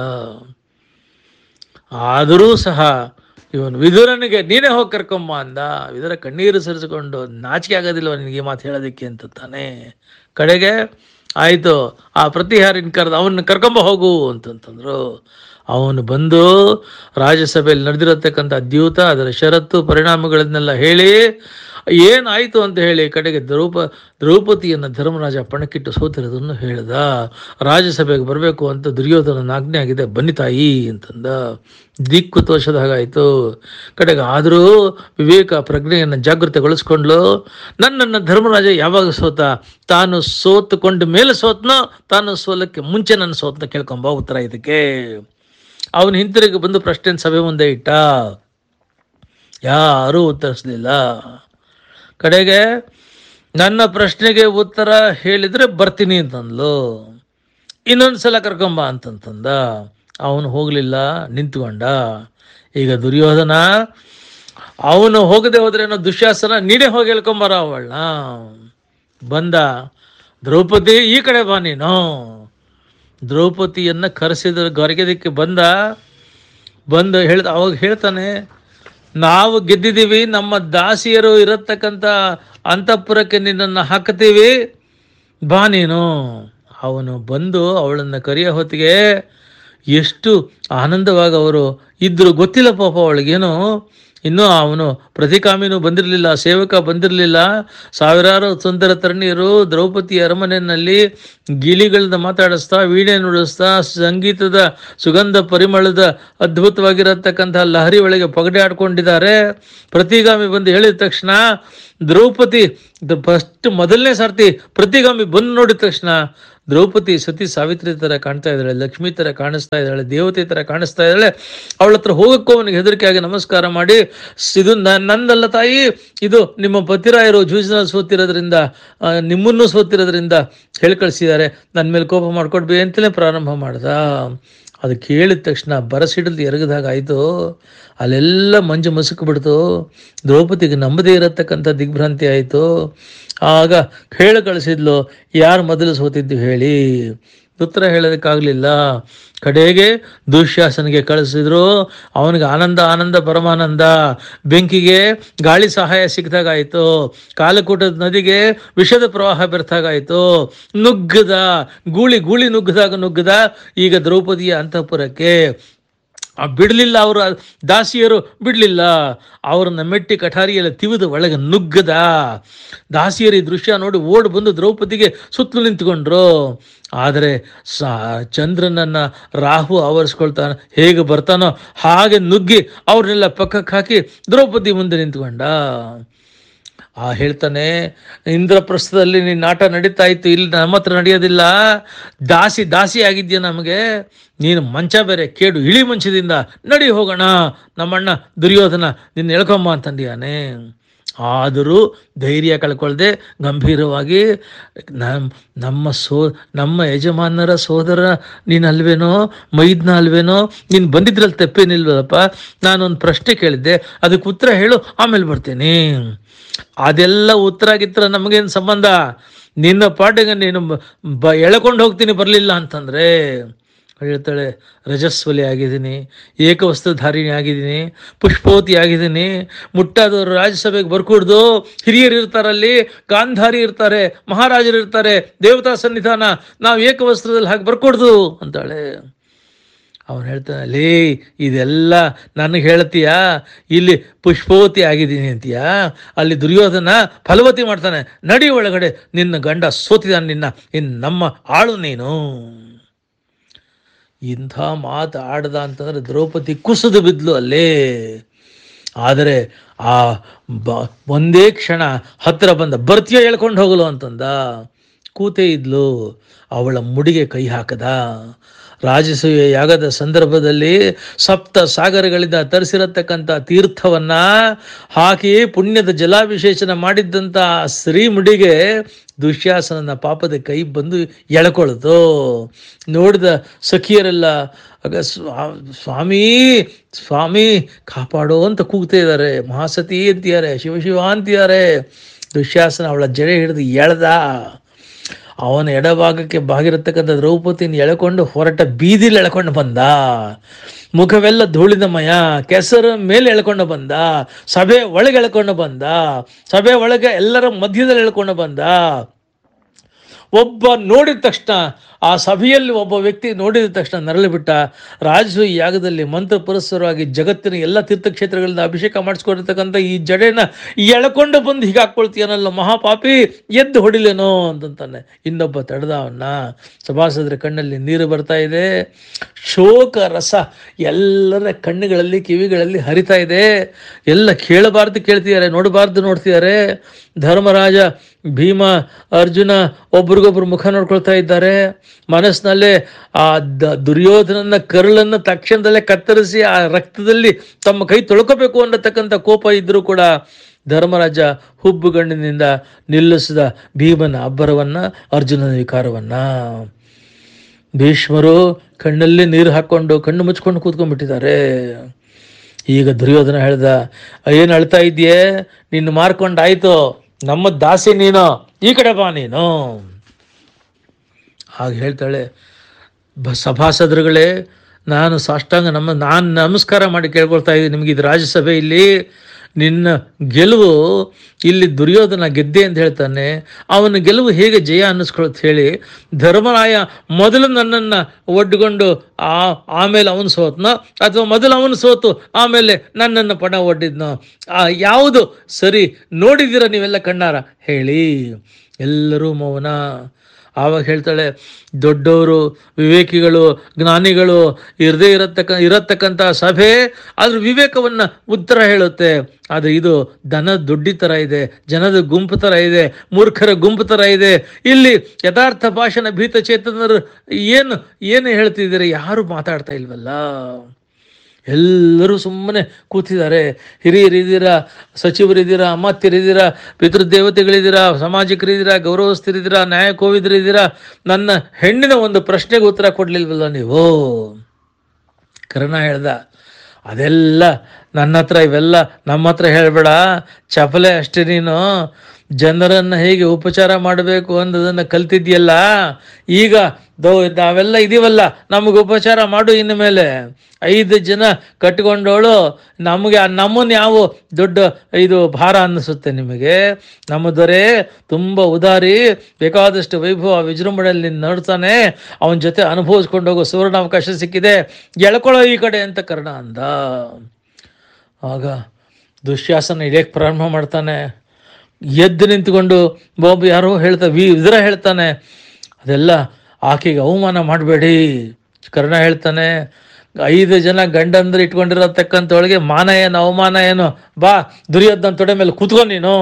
ಆದರೂ ಸಹ ಇವನು ವಿದುರನಿಗೆ ನೀನೇ ಹೋಗಿ ಕರ್ಕೊಂಬ ಅಂದ. ವಿದುರ ಕಣ್ಣೀರು ಸರಿಸಿಕೊಂಡು, ನಾಚಿಕೆ ಆಗೋದಿಲ್ವ ನಿನಗೆ ಮಾತು ಹೇಳೋದಕ್ಕೆ ಅಂತ ತಾನೆ. ಕಡೆಗೆ ಆಯಿತು, ಆ ಪ್ರತಿಹಾರಿನ ಕರೆದು ಅವನ್ನ ಕರ್ಕೊಂಬ ಹೋಗು ಅಂತಂತಂದ್ರು. ಅವನು ಬಂದು ರಾಜ್ಯಸಭೆಯಲ್ಲಿ ನಡೆದಿರತಕ್ಕಂಥ ದ್ಯೂತ, ಅದರ ಷರತ್ತು ಪರಿಣಾಮಗಳನ್ನೆಲ್ಲ ಹೇಳಿ ಏನಾಯಿತು ಅಂತ ಹೇಳಿ ಕಡೆಗೆ ದ್ರೌಪ ದ್ರೌಪದಿಯನ್ನು ಧರ್ಮರಾಜ ಪಣಕ್ಕಿಟ್ಟು ಸೋತಿರೋದನ್ನು ಹೇಳ್ದ. ರಾಜ್ಯಸಭೆಗೆ ಬರಬೇಕು ಅಂತ ದುರ್ಯೋಧನನ ಆಜ್ಞೆ ಆಗಿದೆ, ಬನ್ನಿ ತಾಯಿ ಅಂತಂದ. ದಿಕ್ಕು ತೋಷದ ಹಾಗಾಯಿತು. ಕಡೆಗೆ ಆದರೂ ವಿವೇಕ ಪ್ರಜ್ಞೆಯನ್ನು ಜಾಗೃತಿಗೊಳಿಸ್ಕೊಂಡ್ಲು. ನನ್ನನ್ನು ಧರ್ಮರಾಜ ಯಾವಾಗ ಸೋತ, ತಾನು ಸೋತುಕೊಂಡ ಮೇಲೆ ಸೋತ್ನೋ, ತಾನು ಸೋಲಕ್ಕೆ ಮುಂಚೆ ನನ್ನ ಸೋತ್ನ ಕೇಳ್ಕೊಂಬ ಉತ್ತರ ಇದಕ್ಕೆ. ಅವನು ಹಿಂತಿರುಗಿ ಬಂದು ಪ್ರಶ್ನೆ ಸಭೆ ಮುಂದೆ ಇಟ್ಟ. ಯಾರೂ ಉತ್ತರಿಸಲಿಲ್ಲ. ಕಡೆಗೆ ನನ್ನ ಪ್ರಶ್ನೆಗೆ ಉತ್ತರ ಹೇಳಿದರೆ ಬರ್ತೀನಿ ಅಂತಂದ್ಲು. ಇನ್ನೊಂದ್ಸಲ ಕರ್ಕೊಂಬ ಅಂತಂತಂದ. ಅವನು ಹೋಗಲಿಲ್ಲ, ನಿಂತ್ಕೊಂಡ. ಈಗ ದುರ್ಯೋಧನ ಅವನು ಹೋಗದೆ ಹೋದ್ರೇನೋ ದುಶ್ಯಾಸನ ನೀನೇ ಹೋಗಿ ಹೇಳ್ಕೊಂಬರ ಅವಳನ್ನ. ಬಂದ. ದ್ರೌಪದಿ ಈ ಕಡೆ ಬಾ ನೀನು. ದ್ರೌಪದಿಯನ್ನು ಕರೆಸಿದ ಗೊರಗೆದಕ್ಕೆ ಬಂದ. ಬಂದು ಹೇಳ್ದ. ಅವಾಗ ಹೇಳ್ತಾನೆ, ನಾವು ಗೆದ್ದಿದ್ದೀವಿ, ನಮ್ಮ ದಾಸಿಯರು ಇರತಕ್ಕಂಥ ಅಂತಃಪುರಕ್ಕೆ ನಿನ್ನನ್ನು ಹಾಕ್ತೀವಿ, ಬಾ ನೀನು. ಅವನು ಬಂದು ಅವಳನ್ನು ಕರೆಯೋ ಹೊತ್ತಿಗೆ ಎಷ್ಟು ಆನಂದವಾಗಿ ಅವರು ಇದ್ದರು ಗೊತ್ತಿಲ್ಲ ಪಾಪ ಅವಳಿಗೇನು. ಇನ್ನೂ ಅವನು ಪ್ರತಿಕಾಮಿನೂ ಬಂದಿರಲಿಲ್ಲ, ಸೇವಕ ಬಂದಿರಲಿಲ್ಲ. ಸಾವಿರಾರು ಸುಂದರ ತರುಣಿಯರು ದ್ರೌಪದಿ ಅರಮನೆಯಲ್ಲಿ ಗಿಳಿಗಳನ್ನ ಮಾತಾಡಿಸ್ತಾ, ವೀಣೆ ನುಡಿಸ್ತಾ, ಸಂಗೀತದ ಸುಗಂಧ ಪರಿಮಳದ ಅದ್ಭುತವಾಗಿರತಕ್ಕಂಥ ಲಹರಿ ಒಳಗೆ ಪಗಡೆ ಆಡ್ಕೊಂಡಿದ್ದಾರೆ. ಪ್ರತಿಗಾಮಿ ಬಂದು ಹೇಳಿದ ತಕ್ಷಣ ದ್ರೌಪದಿ ಫಸ್ಟ್ ಮೊದಲನೇ ಸರ್ತಿ ಪ್ರತಿಗಾಮಿ ಬಂದು ನೋಡಿದ ತಕ್ಷಣ ದ್ರೌಪದಿ ಸತಿ ಸಾವಿತ್ರಿ ಥರ ಕಾಣ್ತಾ ಇದ್ದಾಳೆ, ಲಕ್ಷ್ಮೀ ಥರ ಕಾಣಿಸ್ತಾ ಇದ್ದಾಳೆ, ದೇವತೆ ಥರ ಕಾಣಿಸ್ತಾ ಇದ್ದಾಳೆ. ಅವಳ ಹತ್ರ ಹೋಗಕ್ಕೂ ಅವನಿಗೆ ಹೆದರಿಕೆಯಾಗಿ ನಮಸ್ಕಾರ ಮಾಡಿ, ಇದು ನಂದಲ್ಲ ತಾಯಿ, ಇದು ನಿಮ್ಮ ಪತಿರಾಯರು ಜೂಜಿನಲ್ಲಿ ಸೋತಿರೋದ್ರಿಂದ, ನಿಮ್ಮನ್ನು ಸೋತಿರೋದ್ರಿಂದ ಹೇಳಿ ಕಳಿಸಿದ್ದಾರೆ, ನನ್ನ ಮೇಲೆ ಕೋಪ ಮಾಡ್ಕೊಡ್ಬೇ ಅಂತಲೇ ಪ್ರಾರಂಭ ಮಾಡ್ದ. ಅದು ಕೇಳಿದ ತಕ್ಷಣ ಬರಸಿಡಲು ಎರಗದಾಗ ಆಯಿತು. ಅಲ್ಲೆಲ್ಲ ಮಂಜು ಮಸುಕು ಬಿಡ್ತು. ದ್ರೌಪದಿಗೆ ನಂಬದೇ ಇರತಕ್ಕಂಥ ದಿಗ್ಭ್ರಾಂತಿ ಆಯಿತು. ಆಗ ಹೇಳಿ ಕಳಿಸಿದ್ಲು, ಯಾರು ಮೊದಲು ಸೋತಿದ್ದು ಹೇಳಿ. ಉತ್ತರ ಹೇಳೋದಕ್ಕಾಗಲಿಲ್ಲ. ಕಡೆಗೆ ದುಶ್ಯಾಸನಿಗೆ ಕಳಿಸಿದ್ರು. ಅವನಿಗೆ ಆನಂದ ಆನಂದ ಪರಮಾನಂದ. ಬೆಂಕಿಗೆ ಗಾಳಿ ಸಹಾಯ ಸಿಕ್ಕಿದಾಗಾಯಿತು. ಕಾಲಕೂಟದ ನದಿಗೆ ವಿಷದ ಪ್ರವಾಹ ಬೆರ್ತಾಗಾಯಿತು. ನುಗ್ಗದ ಗೂಳಿ ಗೂಳಿ ನುಗ್ಗದಾಗ ನುಗ್ಗದ ಈಗ ದ್ರೌಪದಿಯ ಅಂತಃಪುರಕ್ಕೆ. ಬಿಡಲಿಲ್ಲ, ಅವರು ದಾಸಿಯರು ಬಿಡಲಿಲ್ಲ. ಅವರನ್ನು ಮೆಟ್ಟಿ ಕಠಾರಿಯಲ್ಲಿ ತಿವಿದು ಒಳಗೆ ನುಗ್ಗದ. ದಾಸಿಯರು ಈ ದೃಶ್ಯ ನೋಡಿ ಓಡಿ ಬಂದು ದ್ರೌಪದಿಗೆ ಸುತ್ತಲೂ ನಿಂತ್ಕೊಂಡ್ರು. ಆದರೆ ಸಾ ಚಂದ್ರನನ್ನು ರಾಹು ಆವರಿಸ್ಕೊಳ್ತಾನೆ, ಹೇಗೆ ಬರ್ತಾನೋ ಹಾಗೆ ನುಗ್ಗಿ ಅವ್ರನ್ನೆಲ್ಲ ಪಕ್ಕಕ್ಕೆ ಹಾಕಿ ದ್ರೌಪದಿ ಮುಂದೆ ನಿಂತ್ಕೊಂಡ. ಆ ಹೇಳ್ತಾನೆ, ಇಂದ್ರಪ್ರಸ್ಥದಲ್ಲಿ ನಿನ್ನ ಆಟ ನಡೀತಾ ಇತ್ತು, ಇಲ್ಲಿ ನಮ್ಮ ಹತ್ರ ನಡೆಯೋದಿಲ್ಲ. ದಾಸಿ ದಾಸಿ ಆಗಿದ್ಯಾ ನಮಗೆ, ನೀನು ಮಂಚ ಬೇರೆ ಕೇಡು, ಇಳಿ ಮಂಚದಿಂದ ನಡಿ ಹೋಗೋಣ, ನಮ್ಮಣ್ಣ ದುರ್ಯೋಧನ ನಿನ್ನ ಎಳ್ಕೊಂಬ ಅಂತಂದಿಯಾನೆ. ಆದರೂ ಧೈರ್ಯ ಕಳ್ಕೊಳ್ದೆ ಗಂಭೀರವಾಗಿ, ನಮ್ಮ ನಮ್ಮ ಸೋ ನಮ್ಮ ಯಜಮಾನರ ಸೋದರ ನೀನು ಅಲ್ವೇನೋ, ಮೈದ್ನ ಅಲ್ವೇನೋ, ನೀನು ಬಂದಿದ್ರಲ್ಲಿ ತಪ್ಪೇನಿಲ್ವಲ್ಲಪ್ಪ, ನಾನೊಂದು ಪ್ರಶ್ನೆ ಕೇಳಿದ್ದೆ, ಅದಕ್ಕೆ ಉತ್ತರ ಹೇಳು, ಆಮೇಲೆ ಬರ್ತೀನಿ. ಅದೆಲ್ಲ ಉತ್ತರ ಆಗಿತ್ತರ ನಮಗೇನು ಸಂಬಂಧ, ನಿನ್ನ ಪಾಟಿಗೆ ನೀನು ಬ ಎಳ್ಕೊಂಡು ಹೋಗ್ತೀನಿ ಬರಲಿಲ್ಲ ಅಂತಂದರೆ. ಹೇಳ್ತಾಳೆ, ರಜಸ್ವಲಿ ಆಗಿದ್ದೀನಿ, ಏಕವಸ್ತ್ರಧಾರಿಣಿ ಆಗಿದ್ದೀನಿ, ಪುಷ್ಪವತಿ ಆಗಿದ್ದೀನಿ, ಮುಟ್ಟಾದವರು ರಾಜ್ಯಸಭೆಗೆ ಬರ್ಕೂಡ್ದು, ಹಿರಿಯರು ಇರ್ತಾರಲ್ಲಿ, ಗಾಂಧಾರಿ ಇರ್ತಾರೆ, ಮಹಾರಾಜರು ಇರ್ತಾರೆ, ದೇವತಾ ಸನ್ನಿಧಾನ, ನಾವು ಏಕವಸ್ತ್ರದಲ್ಲಿ ಹಾಗೆ ಬರ್ಕೂಡ್ದು ಅಂತಾಳೆ. ಅವನು ಹೇಳ್ತಾನೆ, ಲೇ ಇದೆಲ್ಲ ನನಗೆ ಹೇಳ್ತೀಯಾ, ಇಲ್ಲಿ ಪುಷ್ಪವತಿ ಆಗಿದ್ದೀನಿ ಅಂತೀಯಾ, ಅಲ್ಲಿ ದುರ್ಯೋಧನ ಫಲವತಿ ಮಾಡ್ತಾನೆ, ನಡಿ ಒಳಗಡೆ, ನಿನ್ನ ಗಂಡ ಸೋತಿದ್ದಾನೆ, ನಿನ್ನ ಇನ್ನು ನಮ್ಮ ಆಳು ನೀನು. ಇಂಥ ಮಾತು ಆಡ್ದ ಅಂತಂದರೆ ದ್ರೌಪದಿ ಕುಸಿದು ಬಿದ್ಲು ಅಲ್ಲೇ. ಆದರೆ ಆ ಬ ಒಂದೇ ಕ್ಷಣ ಹತ್ತಿರ ಬಂದ, ಬರ್ತೀಯ ಹೇಳ್ಕೊಂಡು ಹೋಗಲು ಅಂತಂದ. ಕೂತೇ ಇದ್ಲು. ಅವಳ ಮುಡಿಗೆ ಕೈ ಹಾಕದ. ರಾಜಸೂಯ ಯಾಗದ ಸಂದರ್ಭದಲ್ಲಿ ಸಪ್ತ ಸಾಗರಗಳಿಂದ ತರಿಸಿರತಕ್ಕಂಥ ತೀರ್ಥವನ್ನ ಹಾಕಿ ಪುಣ್ಯದ ಜಲಾಭಿಷೇಚನ ಮಾಡಿದ್ದಂಥ ಶ್ರೀಮುಡಿಗೆ ದುಶ್ಯಾಸನನ ಪಾಪದ ಕೈ ಬಂದು ಎಳ್ಕೊಳ್ತು. ನೋಡಿದ ಸಖಿಯರೆಲ್ಲ ಆಗ ಸ್ವಾಮಿ ಸ್ವಾಮಿ ಕಾಪಾಡೋ ಅಂತ ಕೂಗ್ತಾ ಇದ್ದಾರೆ, ಮಹಾಸತಿ ಅಂತಿದ್ದಾರೆ, ಶಿವಶಿವ ಅಂತಿದ್ದಾರೆ. ದುಶ್ಯಾಸನ ಅವಳ ಜಡೆ ಹಿಡಿದು ಎಳ್ದ. ಅವನ ಎಡಭಾಗಕ್ಕೆ ಬಾಗಿರತಕ್ಕಂಥ ದ್ರೌಪದಿನ ಎಳ್ಕೊಂಡು ಹೊರಟ ಬೀದಿಲಿ ಎಳ್ಕೊಂಡು ಬಂದ. ಮುಖವೆಲ್ಲ ಧೂಳಿನಮಯ, ಕೆಸರ ಮೇಲೆ ಎಳ್ಕೊಂಡು ಬಂದ. ಸಭೆ ಒಳಗೆ ಎಳ್ಕೊಂಡು ಬಂದ. ಸಭೆ ಒಳಗೆ ಎಲ್ಲರ ಮಧ್ಯದಲ್ಲಿ ಎಳ್ಕೊಂಡು ಬಂದ. ಒಬ್ಬ ನೋಡಿದ ತಕ್ಷಣ, ಆ ಸಭೆಯಲ್ಲಿ ಒಬ್ಬ ವ್ಯಕ್ತಿ ನೋಡಿದ ತಕ್ಷಣ ನರಳಿಬಿಟ್ಟ. ರಾಜಸೂಯ ಯಾಗದಲ್ಲಿ ಮಂತ್ರ ಪುರಸ್ಸರವಾಗಿ ಜಗತ್ತಿನ ಎಲ್ಲ ತೀರ್ಥಕ್ಷೇತ್ರಗಳಿಂದ ಅಭಿಷೇಕ ಮಾಡಿಸ್ಕೊಂಡಿರ್ತಕ್ಕಂಥ ಈ ಜಡೆನ ಎಳ್ಕೊಂಡು ಬಂದು ಹೀಗೆ ಹಾಕ್ಕೊಳ್ತೀಯನಲ್ಲ ಮಹಾಪಾಪಿ, ಎದ್ದು ಹೊಡಿಲೇನೋ ಅಂತಂತಾನೆ. ಇನ್ನೊಬ್ಬ ತಡೆದ ಅವನ್ನ. ಸಭಾಸದರ ಕಣ್ಣಲ್ಲಿ ನೀರು ಬರ್ತಾ ಇದೆ. ಶೋಕ ರಸ ಎಲ್ಲರ ಕಣ್ಣುಗಳಲ್ಲಿ ಕಿವಿಗಳಲ್ಲಿ ಹರಿತಾ ಇದೆ. ಎಲ್ಲ ಕೇಳಬಾರ್ದು ಕೇಳ್ತಿದ್ದಾರೆ, ನೋಡಬಾರ್ದು ನೋಡ್ತಿದ್ದಾರೆ. ಧರ್ಮರಾಜ, ಭೀಮ, ಅರ್ಜುನ ಒಬ್ರಿಗೊಬ್ರು ಮುಖ ನೋಡ್ಕೊಳ್ತಾ ಇದ್ದಾರೆ. ಮನಸ್ಸಿನಲ್ಲೇ ಆ ದ ದುರ್ಯೋಧನನ ಕರುಳನ್ನು ತಕ್ಷಣದಲ್ಲೇ ಕತ್ತರಿಸಿ ಆ ರಕ್ತದಲ್ಲಿ ತಮ್ಮ ಕೈ ತೊಳ್ಕೋಬೇಕು ಅನ್ನತಕ್ಕಂಥ ಕೋಪ ಇದ್ರೂ ಕೂಡ ಧರ್ಮರಾಜ ಹುಬ್ಬುಗಣ್ಣಿನಿಂದ ನಿಲ್ಲಿಸಿದ ಭೀಮನ ಅಬ್ಬರವನ್ನು, ಅರ್ಜುನನ ವಿಕಾರವನ್ನ. ಭೀಷ್ಮರು ಕಣ್ಣಲ್ಲಿ ನೀರು ಹಾಕ್ಕೊಂಡು ಕಣ್ಣು ಮುಚ್ಕೊಂಡು ಕೂತ್ಕೊಂಡ್ಬಿಟ್ಟಿದ್ದಾರೆ. ಈಗ ದುರ್ಯೋಧನ ಹೇಳ್ದ, ಏನು ಅಳ್ತಾ ಇದೆಯೇ? ನಿನ್ನ ಮಾರ್ಕೊಂಡಾಯ್ತು, ನಮ್ಮ ದಾಸಿ ನೀನು, ಈ ಕಡೆ ಬಾ ನೀನು. ಹಾಗೆ ಹೇಳ್ತಾಳೆ, ಬ ಸಭಾಸದರುಗಳೇ, ನಾನು ಸಾಷ್ಟಾಂಗ ನಮ್ಮ ನಾನು ನಮಸ್ಕಾರ ಮಾಡಿ ಕೇಳ್ಕೊಳ್ತಾ ಇದ್ದೀನಿ ನಿಮಗೆ, ಇದು ರಾಜ್ಯಸಭೆ, ಇಲ್ಲಿ ನಿನ್ನ ಗೆಲುವು, ಇಲ್ಲಿ ದುರ್ಯೋಧನ ಗೆದ್ದೆ ಅಂತ ಹೇಳ್ತಾನೆ, ಅವನ ಗೆಲುವು ಹೇಗೆ ಜಯ ಅನ್ನಿಸ್ಕೊಳತ್ ಹೇಳಿ. ಧರ್ಮರಾಯ ಮೊದಲು ನನ್ನನ್ನು ಒಡ್ಕೊಂಡು ಆ ಆಮೇಲೆ ಅವನು ಸೋತ್ನೋ, ಅಥವಾ ಮೊದಲು ಅವನು ಸೋತು ಆಮೇಲೆ ನನ್ನನ್ನು ಪಣ ಒಡ್ಡಿದ್ನೋ, ಆ ಯಾವುದು ಸರಿ ನೋಡಿದ್ದೀರ ನೀವೆಲ್ಲ ಕಣ್ಣಾರ ಹೇಳಿ. ಎಲ್ಲರೂ ಮೌನ. ಆವಾಗ ಹೇಳ್ತಾಳೆ, ದೊಡ್ಡವರು, ವಿವೇಕಿಗಳು, ಜ್ಞಾನಿಗಳು ಇರದೇ ಇರತಕ್ಕ ಇರತಕ್ಕಂಥ ಸಭೆ ಅದ್ರ ವಿವೇಕವನ್ನು ಉತ್ತರ ಹೇಳುತ್ತೆ. ಆದರೆ ಇದು ದನ ದೊಡ್ಡಿ ಥರ ಇದೆ, ಜನದ ಗುಂಪು ಥರ ಇದೆ, ಮೂರ್ಖರ ಗುಂಪು ಥರ ಇದೆ. ಇಲ್ಲಿ ಯಥಾರ್ಥ ಭಾಷಣ ಭೀತ ಚೇತನರು ಏನು ಏನು ಹೇಳ್ತಿದ್ದಾರೆ, ಯಾರು ಮಾತಾಡ್ತಾ ಇಲ್ವಲ್ಲ. ಎಲ್ಲರೂ ಸುಮ್ಮನೆ ಕೂತಿದ್ದಾರೆ. ಹಿರಿಯರಿದ್ದೀರಾ, ಸಚಿವರಿದ್ದೀರಾ, ಅಮಾತ್ಯರಿದ್ದೀರಾ, ಪಿತೃದೇವತೆಗಳಿದ್ದೀರಾ, ಸಾಮಾಜಿಕರಿದ್ದೀರಾ, ಗೌರವಸ್ಥರಿದ್ದೀರಾ, ನ್ಯಾಯಕೋವಿದರಿದ್ದೀರಾ. ನನ್ನ ಹೆಣ್ಣಿನ ಒಂದು ಪ್ರಶ್ನೆಗೆ ಉತ್ತರ ಕೊಡಲಿಲ್ವಲ್ಲ ನೀವು. ಕರ್ಣ ಹೇಳ್ದ, ಅದೆಲ್ಲ ನನ್ನ ಹತ್ರ, ಇವೆಲ್ಲ ನಮ್ಮ ಹತ್ರ ಹೇಳಬೇಡ, ಚಪಲೆ ಅಷ್ಟೇ ನೀನು. ಜನರನ್ನು ಹೇಗೆ ಉಪಚಾರ ಮಾಡಬೇಕು ಅನ್ನೋದನ್ನು ಕಲ್ತಿದ್ಯಲ್ಲ, ಈಗ ದೋ ನಾವೆಲ್ಲ ಇದೀವಲ್ಲ, ನಮಗೆ ಉಪಚಾರ ಮಾಡು. ಇನ್ನು ಮೇಲೆ ಐದು ಜನ ಕಟ್ಕೊಂಡವಳು ನಮಗೆ, ನಮ್ಮನ್ನು ಯಾವ ದೊಡ್ಡ ಇದು ಭಾರ ಅನ್ನಿಸುತ್ತೆ ನಿಮಗೆ? ನಮ್ಮ ದೊರೆ ತುಂಬ ಉದಾರಿ, ಬೇಕಾದಷ್ಟು ವೈಭವ ವಿಜೃಂಭಣೆಯಲ್ಲಿ ನಿನ್ನ ನೋಡ್ತಾನೆ, ಅವನ ಜೊತೆ ಅನುಭವಿಸ್ಕೊಂಡು ಹೋಗೋ ಸುವರ್ಣಾವಕಾಶ ಸಿಕ್ಕಿದೆ, ಎಳ್ಕೊಳ್ಳೋ ಈ ಕಡೆ ಅಂತ ಕರ್ಣ ಅಂದ. ಆಗ ದುಶ್ಯಾಸನ ಇಳಿಯಕ್ಕೆ ಪ್ರಾರಂಭ ಮಾಡ್ತಾನೆ. ಎದ್ದು ನಿಂತ್ಕೊಂಡು ಬಾಬು ಯಾರೋ ಹೇಳ್ತಾ ವಿ ಇದರ ಹೇಳ್ತಾನೆ, ಅದೆಲ್ಲ ಆಕೆಗೆ ಅವಮಾನ ಮಾಡಬೇಡಿ. ಕರ್ಣ ಹೇಳ್ತಾನೆ, ಐದು ಜನ ಗಂಡಂದ್ರೆ ಇಟ್ಕೊಂಡಿರತಕ್ಕಂಥವಳಿಗೆ ಮಾನ ಏನು ಅವಮಾನ ಏನು, ಬಾ ದುರ್ಯೋಧನ ತೊಡೆ ಮೇಲೆ ಕೂತ್ಕೊ ನೀನು.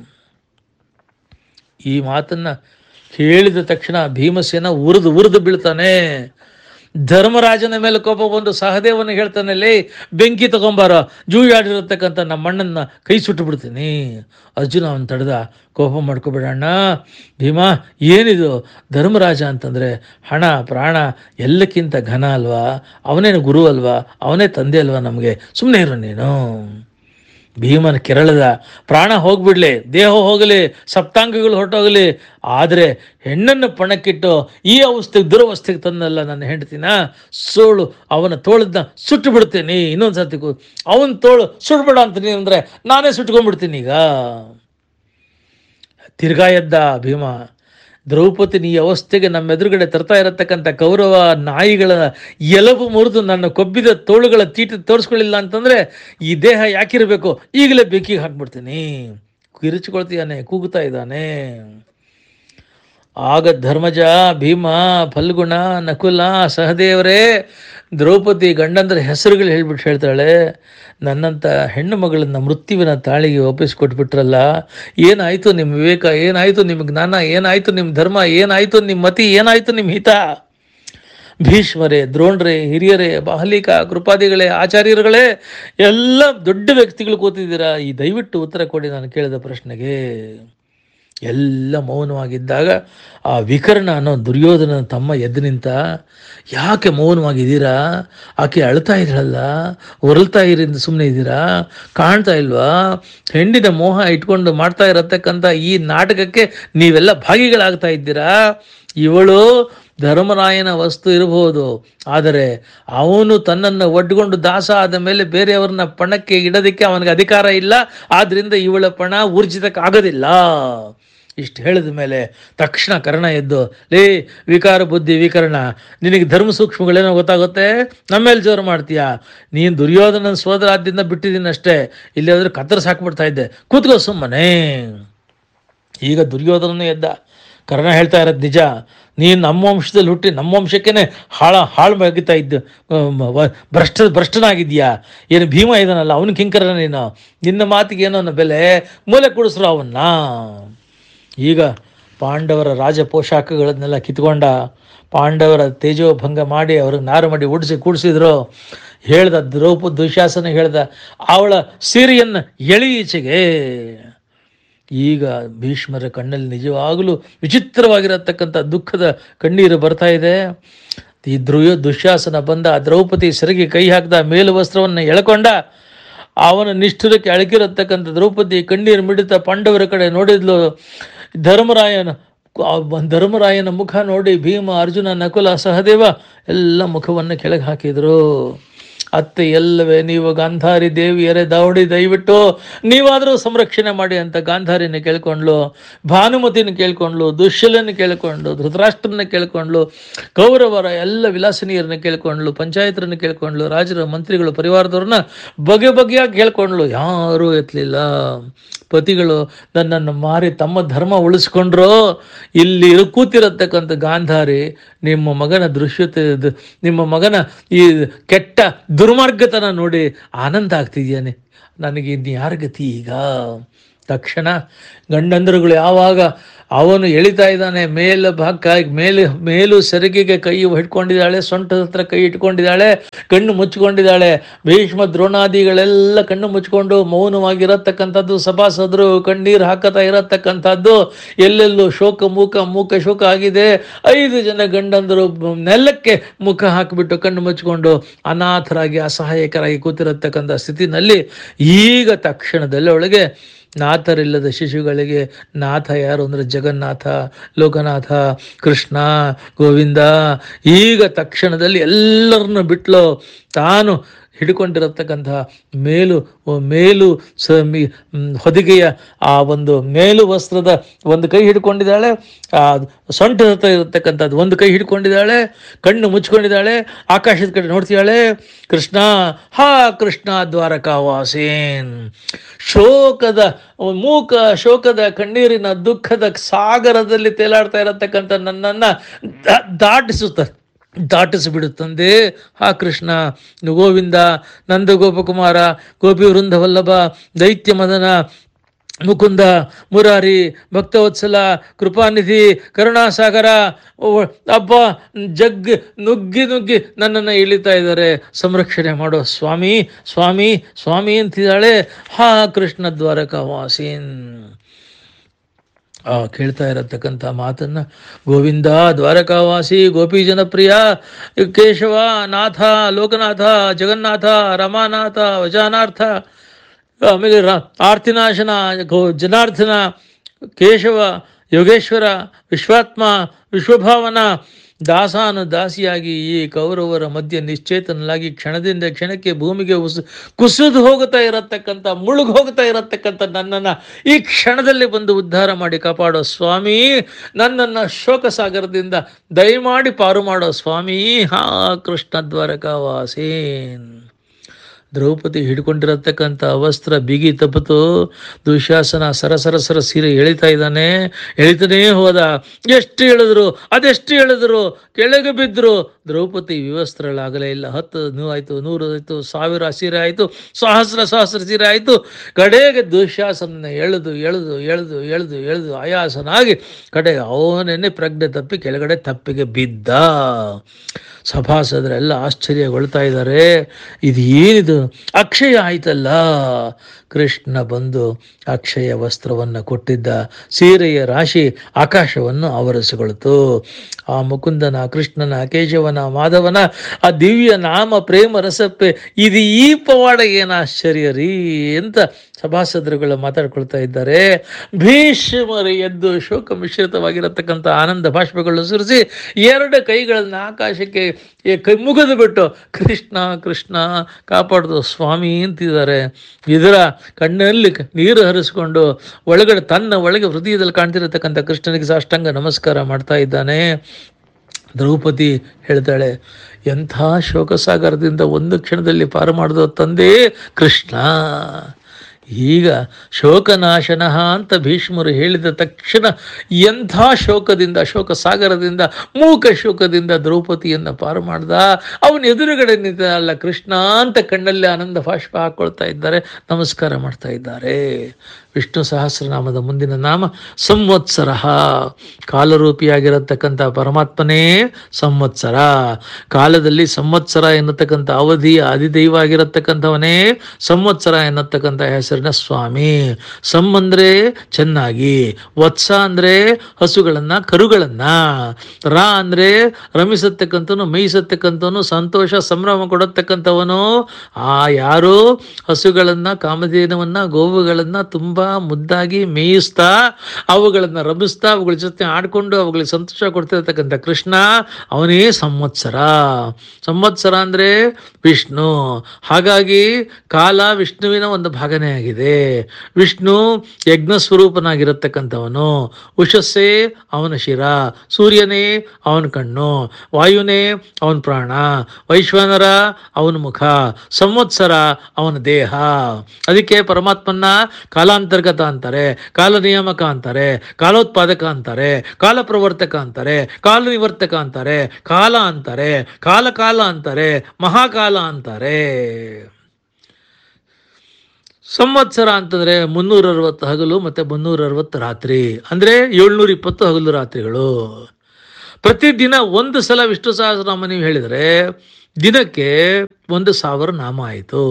ಈ ಮಾತನ್ನ ಹೇಳಿದ ತಕ್ಷಣ ಭೀಮಸೇನ ಉರಿದು ಉರಿದು ಬೀಳ್ತಾನೆ. ಧರ್ಮರಾಜನ ಮೇಲೆ ಕೋಪ ಬಂದು ಸಹದೇವನಿಗೆ ಹೇಳ್ತಾನೆ, ಲೇ ಬೆಂಕಿ ತಗೊಂಬಾರ, ಜೂಯಾಡಿರತಕ್ಕಂಥ ನಮ್ಮ ಅಣ್ಣನ ಕೈ ಸುಟ್ಟು ಬಿಡ್ತೀನಿ. ಅರ್ಜುನ ಅವನು ತಡೆದ, ಕೋಪ ಮಾಡ್ಕೊಬೇಡಣ್ಣ ಭೀಮಾ, ಏನಿದು? ಧರ್ಮರಾಜ ಅಂತಂದರೆ ಹಣ ಪ್ರಾಣ ಎಲ್ಲಕ್ಕಿಂತ ಘನ ಅಲ್ವಾ, ಅವನೇನು ಗುರು ಅಲ್ವಾ, ಅವನೇ ತಂದೆ ಅಲ್ವಾ ನಮಗೆ, ಸುಮ್ಮನೆ ಇರು ನೀನು. ಭೀಮನ ಕೆರಳದ, ಪ್ರಾಣ ಹೋಗ್ಬಿಡ್ಲಿ, ದೇಹ ಹೋಗಲಿ, ಸಪ್ತಾಂಗಗಳು ಹೊರಟೋಗಲಿ, ಆದರೆ ಹೆಣ್ಣನ್ನು ಪಣಕ್ಕಿಟ್ಟು ಈ ಅವಸ್ಥೆಗೆ ದುರವಸ್ಥೆಗೆ ತಂದಲ್ಲ ನನ್ನ ಹೆಂಡತಿನ, ಸೋಳು ಅವನ ತೋಳದನ್ನ ಸುಟ್ಟು ಬಿಡ್ತೀನಿ. ಇನ್ನೊಂದು ಸರ್ತಿ ಕೂ ಅವನ ತೋಳು ಸುಟ್ಬೇಡ ಅಂತೀನಿ ಅಂದರೆ ನಾನೇ ಸುಟ್ಕೊಂಡ್ಬಿಡ್ತೀನಿ. ಈಗ ತಿರ್ಗಾ ಎದ್ದ ಭೀಮ. ದ್ರೌಪದಿನ ಈ ಅವಸ್ಥೆಗೆ ನಮ್ಮೆದುರುಗಡೆ ತರ್ತಾ ಇರತಕ್ಕಂಥ ಕೌರವ ನಾಯಿಗಳ ಎಲಬು ಮುರಿದು ನನ್ನ ಕೊಬ್ಬಿದ ತೋಳುಗಳ ತೀಟ ತೋರಿಸ್ಕೊಳ್ಳಿಲ್ಲ ಅಂತಂದರೆ ಈ ದೇಹ ಯಾಕಿರಬೇಕು, ಈಗಲೇ ಬೆಂಕಿಗೆ ಹಾಕ್ಬಿಡ್ತೀನಿ. ಕಿರಿಚಿಕೊಳ್ತೀಯಾನೆ, ಕೂಗುತ್ತಾ ಇದ್ದಾನೆ. ಆಗ ಧರ್ಮಜ, ಭೀಮ, ಫಲ್ಗುಣ, ನಕುಲ, ಸಹದೇವರೇ, ದ್ರೌಪದಿ ಗಂಡಂದ್ರ ಹೆಸರುಗಳು ಹೇಳ್ಬಿಟ್ಟು ಹೇಳ್ತಾಳೆ, ನನ್ನಂಥ ಹೆಣ್ಣು ಮಗಳನ್ನು ಮೃತ್ಯುವಿನ ತಾಳಿಗೆ ಒಪ್ಪಿಸ್ಕೊಟ್ಬಿಟ್ರಲ್ಲ, ಏನಾಯಿತು ನಿಮ್ಮ ವಿವೇಕ, ಏನಾಯಿತು ನಿಮ್ಮ ಜ್ಞಾನ, ಏನಾಯಿತು ನಿಮ್ಮ ಧರ್ಮ, ಏನಾಯಿತು ನಿಮ್ಮ ಮತಿ, ಏನಾಯಿತು ನಿಮ್ಮ ಹಿತ? ಭೀಷ್ಮರೇ, ದ್ರೋಣ್ರೇ, ಹಿರಿಯರೇ, ಬಾಹಲಿಕ, ಕೃಪಾದಿಗಳೇ, ಆಚಾರ್ಯರುಗಳೇ, ಎಲ್ಲ ದೊಡ್ಡ ವ್ಯಕ್ತಿಗಳು ಕೂತಿದ್ದೀರಾ, ಈ ದಯವಿಟ್ಟು ಉತ್ತರ ಕೊಡಿ ನಾನು ಕೇಳಿದ ಪ್ರಶ್ನೆಗೆ. ಎಲ್ಲ ಮೌನವಾಗಿದ್ದಾಗ ಆ ವಿಕರ್ಣ ಅನ್ನೋ ದುರ್ಯೋಧನ ತಮ್ಮ ಎದ್ದು ನಿಂತ, ಯಾಕೆ ಮೌನವಾಗಿದ್ದೀರಾ? ಆಕೆ ಅಳ್ತಾ ಇದ್ರಲ್ಲ, ಹೊರಳ್ತಾ ಇರಿಂದ ಸುಮ್ಮನೆ ಇದ್ದೀರಾ? ಕಾಣ್ತಾ ಇಲ್ವಾ? ಹೆಣ್ಣಿನ ಮೋಹ ಇಟ್ಕೊಂಡು ಮಾಡ್ತಾ ಇರತಕ್ಕಂಥ ಈ ನಾಟಕಕ್ಕೆ ನೀವೆಲ್ಲ ಭಾಗಿಗಳಾಗ್ತಾ ಇದ್ದೀರಾ. ಇವಳು ಧರ್ಮರಾಯನ ವಸ್ತು ಇರಬಹುದು, ಆದರೆ ಅವನು ತನ್ನನ್ನು ಒಡ್ಕೊಂಡು ದಾಸ ಆದ ಮೇಲೆ ಬೇರೆಯವ್ರನ್ನ ಪಣಕ್ಕೆ ಇಡೋದಕ್ಕೆ ಅವನಿಗೆ ಅಧಿಕಾರ ಇಲ್ಲ. ಆದ್ದರಿಂದ ಇವಳ ಪಣ ಊರ್ಜಿತಕ್ಕಾಗೋದಿಲ್ಲ. ಇಷ್ಟು ಹೇಳಿದ ಮೇಲೆ ತಕ್ಷಣ ಕರ್ಣ ಎದ್ದು, ಲೇ ವಿಕಾರ ಬುದ್ಧಿ ವಿಕರ್ಣ, ನಿನಗೆ ಧರ್ಮ ಸೂಕ್ಷ್ಮಗಳೇನೋ ಗೊತ್ತಾಗುತ್ತೆ, ನಮ್ಮೇಲೆ ಜೋರು ಮಾಡ್ತೀಯಾ? ನೀನು ದುರ್ಯೋಧನ ಸೋದರಾದ್ಯದಿಂದ ಬಿಟ್ಟಿದ್ದೀನಿ ಅಷ್ಟೇ, ಇಲ್ಲಿ ಹೋದ್ರೆ ಕತ್ತರಿಸಿ ಹಾಕ್ಬಿಡ್ತಾ ಇದ್ದೆ, ಕೂತ್ಕೋ ಸುಮ್ಮನೆ. ಈಗ ದುರ್ಯೋಧನನೇ ಎದ್ದ. ಕರ್ಣ ಹೇಳ್ತಾ ಇರೋದು ನಿಜ, ನೀನು ನಮ್ಮ ವಂಶದಲ್ಲಿ ಹುಟ್ಟಿ ನಮ್ಮ ವಂಶಕ್ಕೇನೆ ಹಾಳ ಹಾಳು ಬಗಿತಾ ಇದ್ದು ಭ್ರಷ್ಟ ಭ್ರಷ್ಟನಾಗಿದ್ಯಾ? ಏನು ಭೀಮ ಇದಾನಲ್ಲ ಅವನು ಕಿಂಕರ ನೀನು, ನಿನ್ನ ಮಾತಿಗೆ ಏನೋ ಅನ್ನೋ ಬೆಲೆ, ಮೂಲೆ ಕೊಡಿಸ್ರು ಅವನ್ನ. ಈಗ ಪಾಂಡವರ ರಾಜ ಪೋಷಾಕಗಳನ್ನೆಲ್ಲ ಕಿತ್ಕೊಂಡ, ಪಾಂಡವರ ತೇಜೋಭಂಗ ಮಾಡಿ ಅವ್ರಿಗೆ ನಾರು ಮಾಡಿ ಉಡಿಸಿ ಕೂಡಿಸಿದ್ರು. ಹೇಳ್ದ ದ್ರೌಪ ದುಶಾಸನ ಹೇಳ್ದ, ಅವಳ ಸೀರೆಯನ್ನು ಎಳಿ ಈಚೆಗೆ. ಈಗ ಭೀಷ್ಮರ ಕಣ್ಣಲ್ಲಿ ನಿಜವಾಗಲೂ ವಿಚಿತ್ರವಾಗಿರತಕ್ಕಂಥ ದುಃಖದ ಕಣ್ಣೀರು ಬರ್ತಾ ಇದೆ. ಈ ಧ್ರುವ ದುಶ್ಯಾಸನ ಬಂದ, ದ್ರೌಪದಿ ಸೆರಗಿ ಕೈ ಹಾಕಿದ, ಮೇಲು ವಸ್ತ್ರವನ್ನು ಎಳ್ಕೊಂಡ. ಅವನ ನಿಷ್ಠುರಕ್ಕೆ ಅಳಕಿರತಕ್ಕಂಥ ದ್ರೌಪದಿ ಕಣ್ಣೀರು ಮಿಡಿತ ಪಾಂಡವರ ಕಡೆ ನೋಡಿದ್ಲು. ಧರ್ಮರಾಯನ ಧರ್ಮರಾಯನ ಮುಖ ನೋಡಿ ಭೀಮ, ಅರ್ಜುನ, ನಕುಲ, ಸಹದೇವ ಎಲ್ಲ ಮುಖವನ್ನು ಕೆಳಗೆ ಹಾಕಿದ್ರು. ಅತ್ತೆ ಎಲ್ಲವೇ ನೀವು ಗಾಂಧಾರಿ ದೇವಿಯರೇ ದಾವಡಿ, ದಯವಿಟ್ಟು ನೀವಾದರೂ ಸಂರಕ್ಷಣೆ ಮಾಡಿ ಅಂತ ಗಾಂಧಾರಿನ ಕೇಳ್ಕೊಂಡ್ಲು, ಭಾನುಮತಿನ ಕೇಳ್ಕೊಂಡ್ಲು, ದುಶ್ಯಲನ ಕೇಳ್ಕೊಂಡು, ಧೃತರಾಷ್ಟ್ರನ ಕೇಳ್ಕೊಂಡ್ಲು, ಕೌರವರ ಎಲ್ಲ ವಿಲಾಸಿನಿಯರನ್ನ ಕೇಳ್ಕೊಂಡ್ಲು, ಪಂಚಾಯತರನ್ನ ಕೇಳ್ಕೊಂಡ್ಲು, ರಾಜರ ಮಂತ್ರಿಗಳು ಪರಿವಾರದವ್ರನ್ನ ಬಗೆ ಬಗೆಯಾಗಿ ಕೇಳ್ಕೊಂಡ್ಲು. ಯಾರೂ ಎತ್ತಲಿಲ್ಲ. ಪತಿಗಳು ನನ್ನನ್ನು ಮಾರಿ ತಮ್ಮ ಧರ್ಮ ಉಳಿಸ್ಕೊಂಡ್ರು. ಇಲ್ಲಿ ಕೂತಿರತಕ್ಕಂಥ ಗಾಂಧಾರಿ ನಿಮ್ಮ ಮಗನ ದೃಶ್ಯತೆ, ನಿಮ್ಮ ಮಗನ ಈ ಕೆಟ್ಟ ದುರ್ಮಾರ್ಗತನ ನೋಡಿ ಆನಂದ ಆಗ್ತಿದ್ಯಾನೆ. ನನಗೆ ಇನ್ನು ಯಾರ ಗತಿ ಈಗ? ತಕ್ಷಣ ಗಂಡಂದರುಗಳು ಯಾವಾಗ ಅವನು ಎಳಿತಾ ಇದ್ದಾನೆ, ಮೇಲ ಭಾಗ ಮೇಲೆ ಮೇಲು ಸೆರಗಿಗೆ ಕೈ ಹಿಡ್ಕೊಂಡಿದ್ದಾಳೆ, ಸೊಂಟದ ಹತ್ರ ಕೈ ಇಟ್ಕೊಂಡಿದ್ದಾಳೆ, ಕಣ್ಣು ಮುಚ್ಕೊಂಡಿದ್ದಾಳೆ. ಭೀಷ್ಮ ದ್ರೋಣಾದಿಗಳೆಲ್ಲ ಕಣ್ಣು ಮುಚ್ಕೊಂಡು ಮೌನವಾಗಿರತಕ್ಕಂಥದ್ದು, ಸಭಾಸದರು ಕಣ್ಣೀರು ಹಾಕತಾ ಇರತಕ್ಕಂಥದ್ದು, ಎಲ್ಲೆಲ್ಲೂ ಶೋಕ ಮೂಕ ಮೂಕ ಶೋಕ ಆಗಿದೆ. ಐದು ಜನ ಗಂಡಂದರು ನೆಲಕ್ಕೆ ಮುಖ ಹಾಕಿಬಿಟ್ಟು ಕಣ್ಣು ಮುಚ್ಕೊಂಡು ಅನಾಥರಾಗಿ ಅಸಹಾಯಕರಾಗಿ ಕೂತಿರತಕ್ಕಂಥ ಸ್ಥಿತಿನಲ್ಲಿ ಈಗ ತಕ್ಷಣದಲ್ಲಿ ಒಳಗೆ ನಾಥರಿಲ್ಲದ ಶಿಶುಗಳಿಗೆ ನಾಥ ಯಾರು ಅಂದರೆ ಜಗನ್ನಾಥ, ಲೋಕನಾಥ, ಕೃಷ್ಣ, ಗೋವಿಂದ. ಈಗ ತಕ್ಷಣದಲ್ಲಿ ಎಲ್ಲರನ್ನು ಬಿಟ್ಲು. ತಾನು ಹಿಡ್ಕೊಂಡಿರತಕ್ಕಂಥ ಮೇಲು ಮೇಲು ಸ ಹೊದಿಗೆಯ ಆ ಒಂದು ಮೇಲು ವಸ್ತ್ರದ ಒಂದು ಕೈ ಹಿಡ್ಕೊಂಡಿದ್ದಾಳೆ, ಆ ಸೊಂಟ ಹತ್ರ ಇರತಕ್ಕಂಥದ್ದು ಒಂದು ಕೈ ಹಿಡ್ಕೊಂಡಿದ್ದಾಳೆ, ಕಣ್ಣು ಮುಚ್ಕೊಂಡಿದ್ದಾಳೆ, ಆಕಾಶದ ಕಡೆ ನೋಡ್ತಿದ್ದಾಳೆ. ಕೃಷ್ಣ, ಹಾ ಕೃಷ್ಣ ದ್ವಾರಕಾವಾಸೇನ್. ಶೋಕದ ಮೂಕ ಶೋಕದ ಕಣ್ಣೀರಿನ ದುಃಖದ ಸಾಗರದಲ್ಲಿ ತೇಲಾಡ್ತಾ ಇರತಕ್ಕಂಥ ನನ್ನನ್ನು ದಾಟಿಸುತ್ತ ದಾಟಿಸಿಬಿಡುತ್ತಂದೆ. ಹಾ ಕೃಷ್ಣ, ಗೋವಿಂದ, ನಂದ ಗೋಪಕುಮಾರ, ಗೋಪಿ ವೃಂದವಲ್ಲಭ, ದೈತ್ಯ ಮದನ, ಮುಕುಂದ, ಮುರಾರಿ, ಭಕ್ತವತ್ಸಲ, ಕೃಪಾನಿಧಿ, ಕರುಣಾಸಾಗರ, ಅಬ್ಬ ಜಗ್ ನುಗ್ಗಿ ನುಗ್ಗಿ ನನ್ನನ್ನು ಇಳಿತಾ ಇದ್ದಾರೆ, ಸಂರಕ್ಷಣೆ ಮಾಡೋ ಸ್ವಾಮಿ ಸ್ವಾಮಿ ಸ್ವಾಮಿ ಅಂತಿದ್ದಾಳೆ. ಹಾ ಕೃಷ್ಣ ದ್ವಾರಕಾವಾಸೀನ್. ಆ ಕೇಳ್ತಾ ಇರತಕ್ಕಂಥ ಮಾತನ್ನ ಗೋವಿಂದ, ದ್ವಾರಕಾವಾಸಿ, ಗೋಪಿ ಜನಪ್ರಿಯ, ಕೇಶವ, ನಾಥ, ಲೋಕನಾಥ, ಜಗನ್ನಾಥ, ರಮಾನಾಥ, ವಜಾನಾರ್ಥ, ಆಮೇಲೆ ರ ಆರ್ತಿನಾಶನ, ಗೋ ಜನಾರ್ದನ, ಕೇಶವ, ಯೋಗೇಶ್ವರ, ವಿಶ್ವಾತ್ಮ, ವಿಶ್ವಭಾವನ, ದಾಸಾನು ದಾಸಿಯಾಗಿ ಈ ಕೌರವರ ಮಧ್ಯೆ ನಿಶ್ಚೇತನಲಾಗಿ ಕ್ಷಣದಿಂದ ಕ್ಷಣಕ್ಕೆ ಭೂಮಿಗೆ ಉಸ್ ಕುಸಿದು ಹೋಗುತ್ತಾ ಇರತಕ್ಕಂಥ, ಮುಳುಗು ಹೋಗ್ತಾ ಇರತಕ್ಕಂಥ ನನ್ನನ್ನು ಈ ಕ್ಷಣದಲ್ಲಿ ಬಂದು ಉದ್ಧಾರ ಮಾಡಿ ಕಾಪಾಡೋ ಸ್ವಾಮಿ, ನನ್ನನ್ನು ಶೋಕ ಸಾಗರದಿಂದ ದಯಮಾಡಿ ಪಾರು ಮಾಡೋ ಸ್ವಾಮಿ. ಹಾ ಕೃಷ್ಣ ದ್ವಾರಕಾವಾಸೇನ್. ದ್ರೌಪದಿ ಹಿಡ್ಕೊಂಡಿರತಕ್ಕಂಥ ವಸ್ತ್ರ ಬಿಗಿ ತಪ್ಪಿತು. ದುಶ್ಯಾಸನ ಸರಸರ ಸರ ಸೀರೆ ಎಳಿತಾ ಇದ್ದಾನೆ. ಎಳಿತಾನೇ ಹೋದ. ಎಷ್ಟು ಹೇಳಿದ್ರು ಅದೆಷ್ಟು ಹೇಳಿದ್ರು ಕೆಳಗೆ ಬಿದ್ದರು. ದ್ರೌಪದಿ ವಿವಸ್ತ್ರಳಾಗಲೇ ಇಲ್ಲ. ಹತ್ತು ನೂ ಆಯಿತು, ನೂರು ಆಯಿತು, ಸಾವಿರ ಸೀರೆ ಆಯಿತು, ಸಹಸ್ರ ಸಹಸ್ರ ಸೀರೆ ಆಯಿತು. ಕಡೆಗೆ ದುಶ್ಯಾಸನ ಎಳೆದು ಎಳೆದು ಎಳೆದು ಎಳೆದು ಎಳೆದು ಆಯಾಸನಾಗಿ ಕಡೆಗೆ ಅವನೇ ಪ್ರಜ್ಞೆ ತಪ್ಪಿ ಕೆಳಗಡೆ ತಪ್ಪಿಗೆ ಬಿದ್ದ. ಸಭಾಸದರೆಲ್ಲ ಆಶ್ಚರ್ಯಗೊಳ್ತಾ ಇದ್ದಾರೆ. ಇದು ಏನಿದು? ಅಕ್ಷಯ ಆಯ್ತಲ್ಲ. ಕೃಷ್ಣ ಬಂದು ಅಕ್ಷಯ ವಸ್ತ್ರವನ್ನು ಕೊಟ್ಟಿದ್ದ. ಸೀರೆಯ ರಾಶಿ ಆಕಾಶವನ್ನು ಆವರಿಸಿಕೊಳ್ತು. ಆ ಮುಕುಂದನ, ಕೃಷ್ಣನ, ಕೇಶವನ, ಮಾಧವನ ಆ ದಿವ್ಯ ನಾಮ ಪ್ರೇಮ ರಸಪ್ಪೆ ಇದು ಈ ಪವಾಡ ಏನು ಆಶ್ಚರ್ಯ ರೀ ಅಂತ ಸಭಾಸದರುಗಳು ಮಾತಾಡ್ಕೊಳ್ತಾ ಇದ್ದಾರೆ. ಭೀಷ್ಮರು ಎದ್ದು ಶೋಕ ಮಿಶ್ರಿತವಾಗಿರತಕ್ಕಂಥ ಆನಂದ ಭಾಷ್ಪಗಳು ಸುರಿಸಿ ಎರಡು ಕೈಗಳನ್ನು ಆಕಾಶಕ್ಕೆ ಕೈ ಮುಗಿದು ಬಿಟ್ಟು ಕೃಷ್ಣ ಕೃಷ್ಣ ಕಾಪಾಡ್ದು ಸ್ವಾಮಿ ಅಂತಿದ್ದಾರೆ. ಇದರ ಕಣ್ಣಲ್ಲಿ ನೀರು ಹರಿಸ್ಕೊಂಡು ಒಳಗಡೆ ತನ್ನ ಒಳಗೆ ಹೃದಯದಲ್ಲಿ ಕಾಣ್ತಿರತಕ್ಕಂಥ ಕೃಷ್ಣನಿಗೆ ಸಾಷ್ಟಾಂಗ ನಮಸ್ಕಾರ ಮಾಡ್ತಾ ಇದ್ದಾನೆ. ದ್ರೌಪದಿ ಹೇಳ್ತಾಳೆ, ಎಂಥ ಶೋಕಸಾಗರದಿಂದ ಒಂದು ಕ್ಷಣದಲ್ಲಿ ಪಾರು ಮಾಡಿದೋ ತಂದೆ ಕೃಷ್ಣ. ಈಗ ಶೋಕನಾಶನ ಅಂತ ಭೀಷ್ಮರು ಹೇಳಿದ ತಕ್ಷಣ ಎಂಥ ಶೋಕದಿಂದ, ಶೋಕ ಸಾಗರದಿಂದ, ಮೂಕ ಶೋಕದಿಂದ ದ್ರೌಪದಿಯನ್ನು ಪಾರು ಮಾಡ್ದ. ಅವನ ಎದುರುಗಡೆ ನಿಂತ ಅಲ್ಲ ಕೃಷ್ಣ ಅಂತ ಕಣ್ಣಲ್ಲಿ ಆನಂದ ಭಾಷ್ಪ ಹಾಕ್ಕೊಳ್ತಾ ಇದ್ದಾರೆ, ನಮಸ್ಕಾರ ಮಾಡ್ತಾ ಇದ್ದಾರೆ. ವಿಷ್ಣು ಸಹಸ್ರನಾಮದ ಮುಂದಿನ ನಾಮ ಸಂವತ್ಸರ. ಕಾಲರೂಪಿಯಾಗಿರತಕ್ಕಂಥ ಪರಮಾತ್ಮನೇ ಸಂವತ್ಸರ. ಕಾಲದಲ್ಲಿ ಸಂವತ್ಸರ ಎನ್ನತಕ್ಕಂಥ ಅವಧಿಯ ಅಧಿದೈವ ಆಗಿರತಕ್ಕಂಥವನೇ ಸಂವತ್ಸರ ಎನ್ನತಕ್ಕಂಥ ಹೆಸರಿನ ಸ್ವಾಮಿ. ಸಂ ಅಂದರೆ ಚೆನ್ನಾಗಿ, ವತ್ಸ ಅಂದರೆ ಹಸುಗಳನ್ನ ಕರುಗಳನ್ನ, ರಾ ಅಂದರೆ ರಮಿಸತಕ್ಕಂಥವನು, ಮೇಯಿಸತಕ್ಕಂಥವನು, ಸಂತೋಷ ಸಂಭ್ರಮ ಕೊಡತಕ್ಕಂಥವನು. ಆ ಯಾರು ಹಸುಗಳನ್ನ, ಕಾಮಧೇನವನ್ನ, ಗೋವುಗಳನ್ನ ತುಂಬಾ ಮುದ್ದಾಗಿ ಮೇಯಿಸ್ತಾ ಅವುಗಳನ್ನ ರಮಿಸ್ತಾ ಅವುಗಳ ಜೊತೆ ಆಡ್ಕೊಂಡು ಅವುಗಳಿಗೆ ಸಂತೋಷ ಕೊಡ್ತಿರ್ತಕ್ಕಂಥ ಕೃಷ್ಣ, ಅವನೇ ಸಂವತ್ಸರ. ಸಂವತ್ಸರ ಅಂದ್ರೆ ವಿಷ್ಣು. ಹಾಗಾಗಿ ಕಾಲ ವಿಷ್ಣುವಿನ ಒಂದು ಭಾಗನೇ ಆಗಿದೆ. ವಿಷ್ಣು ಯಜ್ಞ ಸ್ವರೂಪನಾಗಿರತಕ್ಕಂಥವನು. ಉಷಸ್ಸೇ ಅವನ ಶಿರ, ಸೂರ್ಯನೇ ಅವನ ಕಣ್ಣು, ವಾಯುನೇ ಅವನ ಪ್ರಾಣ, ವೈಶ್ವಾನರ ಅವನ ಮುಖ, ಸಂವತ್ಸರ ಅವನ ದೇಹ. ಅದಕ್ಕೆ ಪರಮಾತ್ಮನ ಕಾಲಾಂತರ್ಗತ ಅಂತಾರೆ, ಕಾಲ ನಿಯಾಮಕ ಅಂತಾರೆ, ಕಾಲೋತ್ಪಾದಕ ಅಂತಾರೆ, ಕಾಲ ಪ್ರವರ್ತಕ ಅಂತಾರೆ, ಕಾಲ ನಿವರ್ತಕ ಅಂತಾರೆ, ಕಾಲ ಅಂತಾರೆ, ಕಾಲ ಕಾಲ ಅಂತಾರೆ, ಮಹಾಕಾಲ ಅಂತಾರೆ. ಸಂವತ್ಸರ ಅಂತಂದ್ರೆ ಮುನ್ನೂರ ಅರವತ್ತು ಹಗಲು ಮತ್ತೆ ಮುನ್ನೂರ ಅರವತ್ತು ರಾತ್ರಿ, ಅಂದ್ರೆ ಏಳ್ನೂರ ಇಪ್ಪತ್ತು ಹಗಲು ರಾತ್ರಿಗಳು. ಪ್ರತಿದಿನ ಒಂದು ಸಲ ವಿಷ್ಣು ಸಹಸ್ರನಾಮ ನೀವು ಹೇಳಿದರೆ ದಿನಕ್ಕೆ ಒಂದು ಸಾವಿರ ನಾಮ ಆಯಿತು.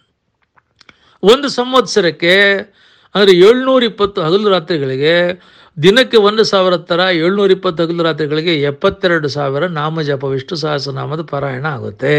ಒಂದು ಸಂವತ್ಸರಕ್ಕೆ ಅಂದರೆ ಏಳ್ನೂರ ಇಪ್ಪತ್ತು ಹಗಲು ರಾತ್ರಿಗಳಿಗೆ ದಿನಕ್ಕೆ ಒಂದು ಸಾವಿರ ಥರ ಏಳ್ನೂರ ಇಪ್ಪತ್ತು ಹಗಲು ರಾತ್ರಿಗಳಿಗೆ ಎಪ್ಪತ್ತೆರಡು ಸಾವಿರ ನಾಮ ಜಪ ವಿಷ್ಣು ಸಹಸ್ರನಾಮದ ಪಾರಾಯಣ ಆಗುತ್ತೆ.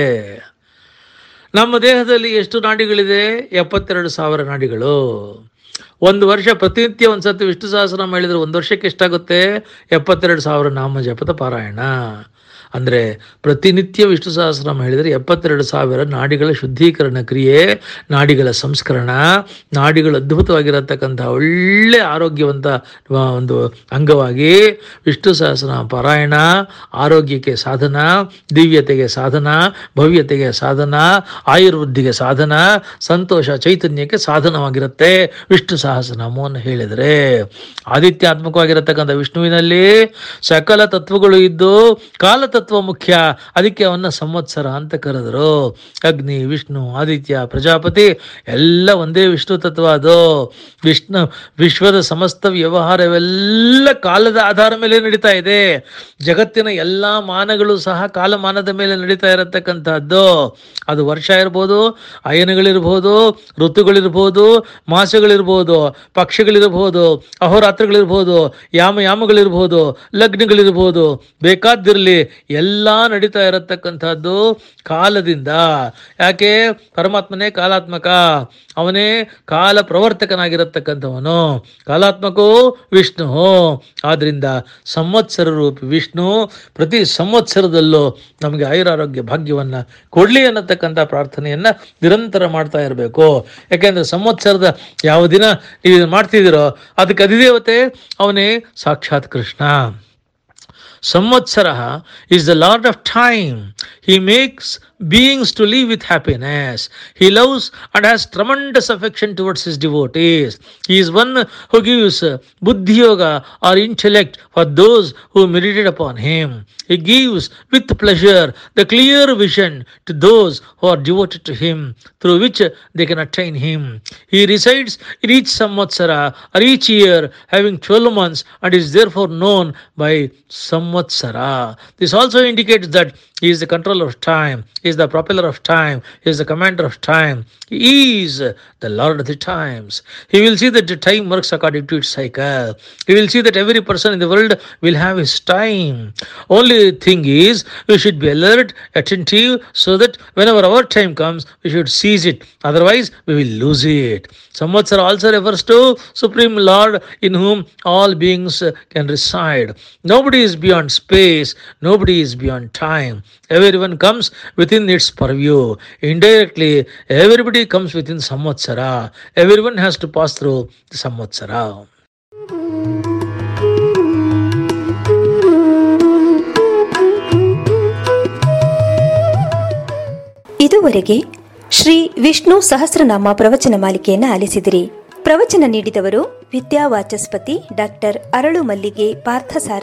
ನಮ್ಮ ದೇಹದಲ್ಲಿ ಎಷ್ಟು ನಾಡಿಗಳಿದೆ? ಎಪ್ಪತ್ತೆರಡು ಸಾವಿರ ನಾಡಿಗಳು. ಒಂದು ವರ್ಷ ಪ್ರತಿನಿತ್ಯ ಒಂದು ಸತಿ ವಿಷ್ಣು ಸಹಸ್ರನಾಮ ಹೇಳಿದರೆ ಒಂದು ವರ್ಷಕ್ಕೆ ಎಷ್ಟಾಗುತ್ತೆ? ಎಪ್ಪತ್ತೆರಡು ಸಾವಿರ ನಾಮ ಜಪದ ಪಾರಾಯಣ. ಅಂದರೆ ಪ್ರತಿನಿತ್ಯ ವಿಷ್ಣು ಸಹಸ್ರನಾಮ ಹೇಳಿದರೆ ಎಪ್ಪತ್ತೆರಡು ಸಾವಿರ ನಾಡಿಗಳ ಶುದ್ಧೀಕರಣ ಕ್ರಿಯೆ, ನಾಡಿಗಳ ಸಂಸ್ಕರಣ, ನಾಡಿಗಳು ಅದ್ಭುತವಾಗಿರತಕ್ಕಂಥ ಒಳ್ಳೆ ಆರೋಗ್ಯವಂತ ಒಂದು ಅಂಗವಾಗಿ ವಿಷ್ಣು ಸಹಸ್ರನಾಮ ಪಾರಾಯಣ ಆರೋಗ್ಯಕ್ಕೆ ಸಾಧನ, ದಿವ್ಯತೆಗೆ ಸಾಧನ, ಭವ್ಯತೆಗೆ ಸಾಧನ, ಆಯುರ್ವೃದ್ಧಿಗೆ ಸಾಧನ, ಸಂತೋಷ ಚೈತನ್ಯಕ್ಕೆ ಸಾಧನವಾಗಿರುತ್ತೆ ವಿಷ್ಣು ಸಹಸ್ರನಾಮವನ್ನು ಹೇಳಿದರೆ. ಆದಿತ್ಯಾತ್ಮಕವಾಗಿರತಕ್ಕಂಥ ವಿಷ್ಣುವಿನಲ್ಲಿ ಸಕಲ ತತ್ವಗಳು ಇದ್ದು ಕಾಲ ತತ್ವ ಮುಖ್ಯ. ಅದಕ್ಕೆ ಅವನ್ನ ಸಂವತ್ಸರ ಅಂತ ಕರೆದರು. ಅಗ್ನಿ, ವಿಷ್ಣು, ಆದಿತ್ಯ, ಪ್ರಜಾಪತಿ ಎಲ್ಲ ಒಂದೇ ವಿಷ್ಣು ತತ್ವ. ಅದು ವಿಷ್ಣು ವಿಶ್ವದ ಸಮಸ್ತ ವ್ಯವಹಾರವೆಲ್ಲ ಕಾಲದ ಆಧಾರ ಮೇಲೆ ನಡೀತಾ ಇದೆ. ಜಗತ್ತಿನ ಎಲ್ಲ ಮಾನಗಳು ಸಹ ಕಾಲಮಾನದ ಮೇಲೆ ನಡೀತಾ ಇರತಕ್ಕಂಥದ್ದು. ಅದು ವರ್ಷ ಇರ್ಬೋದು, ಅಯನಗಳಿರ್ಬೋದು, ಋತುಗಳಿರ್ಬೋದು, ಮಾಸಗಳಿರ್ಬೋದು, ಪಕ್ಷಗಳಿರ್ಬೋದು, ಅಹೋರಾತ್ರಗಳಿರ್ಬೋದು, ಯಾಮ ಯಾಮಗಳಿರ್ಬೋದು, ಲಗ್ನಗಳಿರ್ಬೋದು, ಬೇಕಾದಿರಲಿ ಎಲ್ಲ ನಡೀತಾ ಇರತಕ್ಕಂಥದ್ದು ಕಾಲದಿಂದ. ಯಾಕೆ? ಪರಮಾತ್ಮನೇ ಕಾಲಾತ್ಮಕ, ಅವನೇ ಕಾಲ ಪ್ರವರ್ತಕನಾಗಿರತಕ್ಕಂಥವನು. ಕಾಲಾತ್ಮಕೋ ವಿಷ್ಣು. ಆದ್ರಿಂದ ಸಂವತ್ಸರ ರೂಪಿ ವಿಷ್ಣು ಪ್ರತಿ ಸಂವತ್ಸರದಲ್ಲೂ ನಮಗೆ ಆಯುರಾರೋಗ್ಯ ಭಾಗ್ಯವನ್ನ ಕೊಡ್ಲಿ ಅನ್ನತಕ್ಕಂಥ ಪ್ರಾರ್ಥನೆಯನ್ನ ನಿರಂತರ ಮಾಡ್ತಾ ಇರಬೇಕು. ಯಾಕೆಂದ್ರೆ ಸಂವತ್ಸರದ ಯಾವ ದಿನ ನೀವು ಮಾಡ್ತಿದ್ದೀರೋ ಅದಕ್ಕೆ ಅಧಿದೇವತೆ ಅವನೇ ಸಾಕ್ಷಾತ್ Krishna. Samvatsara is the Lord of time. He makes beings to live with happiness. He loves and has tremendous affection towards his devotees. He is one who gives buddhi yoga or intellect for those who meditate upon him. He gives with pleasure the clear vision to those who are devoted to him, through which they can attain him. He resides in each samvatsara or each year, having twelve months, and is therefore known by Samvatsara. This also indicates that he is the controller of time, he is the propeller of time, he is the commander of time, he is the Lord of the times. He will see that the time works according to its cycle. He will see that every person in the world will have his time. Only thing is, we should be alert, attentive, so that whenever our time comes, we should seize it. Otherwise, we will lose it. Samvatsara also refers to Supreme Lord in whom all beings can reside. Nobody is beyond space, nobody is beyond time. Everyone comes within its purview. Indirectly, everybody comes within Samvatsara. Everyone has to pass through the Samvatsara. ಇದುವರೆಗೆ ಶ್ರೀ ವಿಷ್ಣು ಸಹಸ್ರನಾಮ ಪ್ರವಚನ ಮಾಲಿಕೆಯನ್ನು ಆಲಿಸಿದಿರಿ. ಪ್ರವಚನ ನೀಡಿದವರು ವಿದ್ಯಾವಾಚಸ್ಪತಿ doctor ಅರಳು ಮಲ್ಲಿಗೆ ಪಾರ್ಥಸಾರ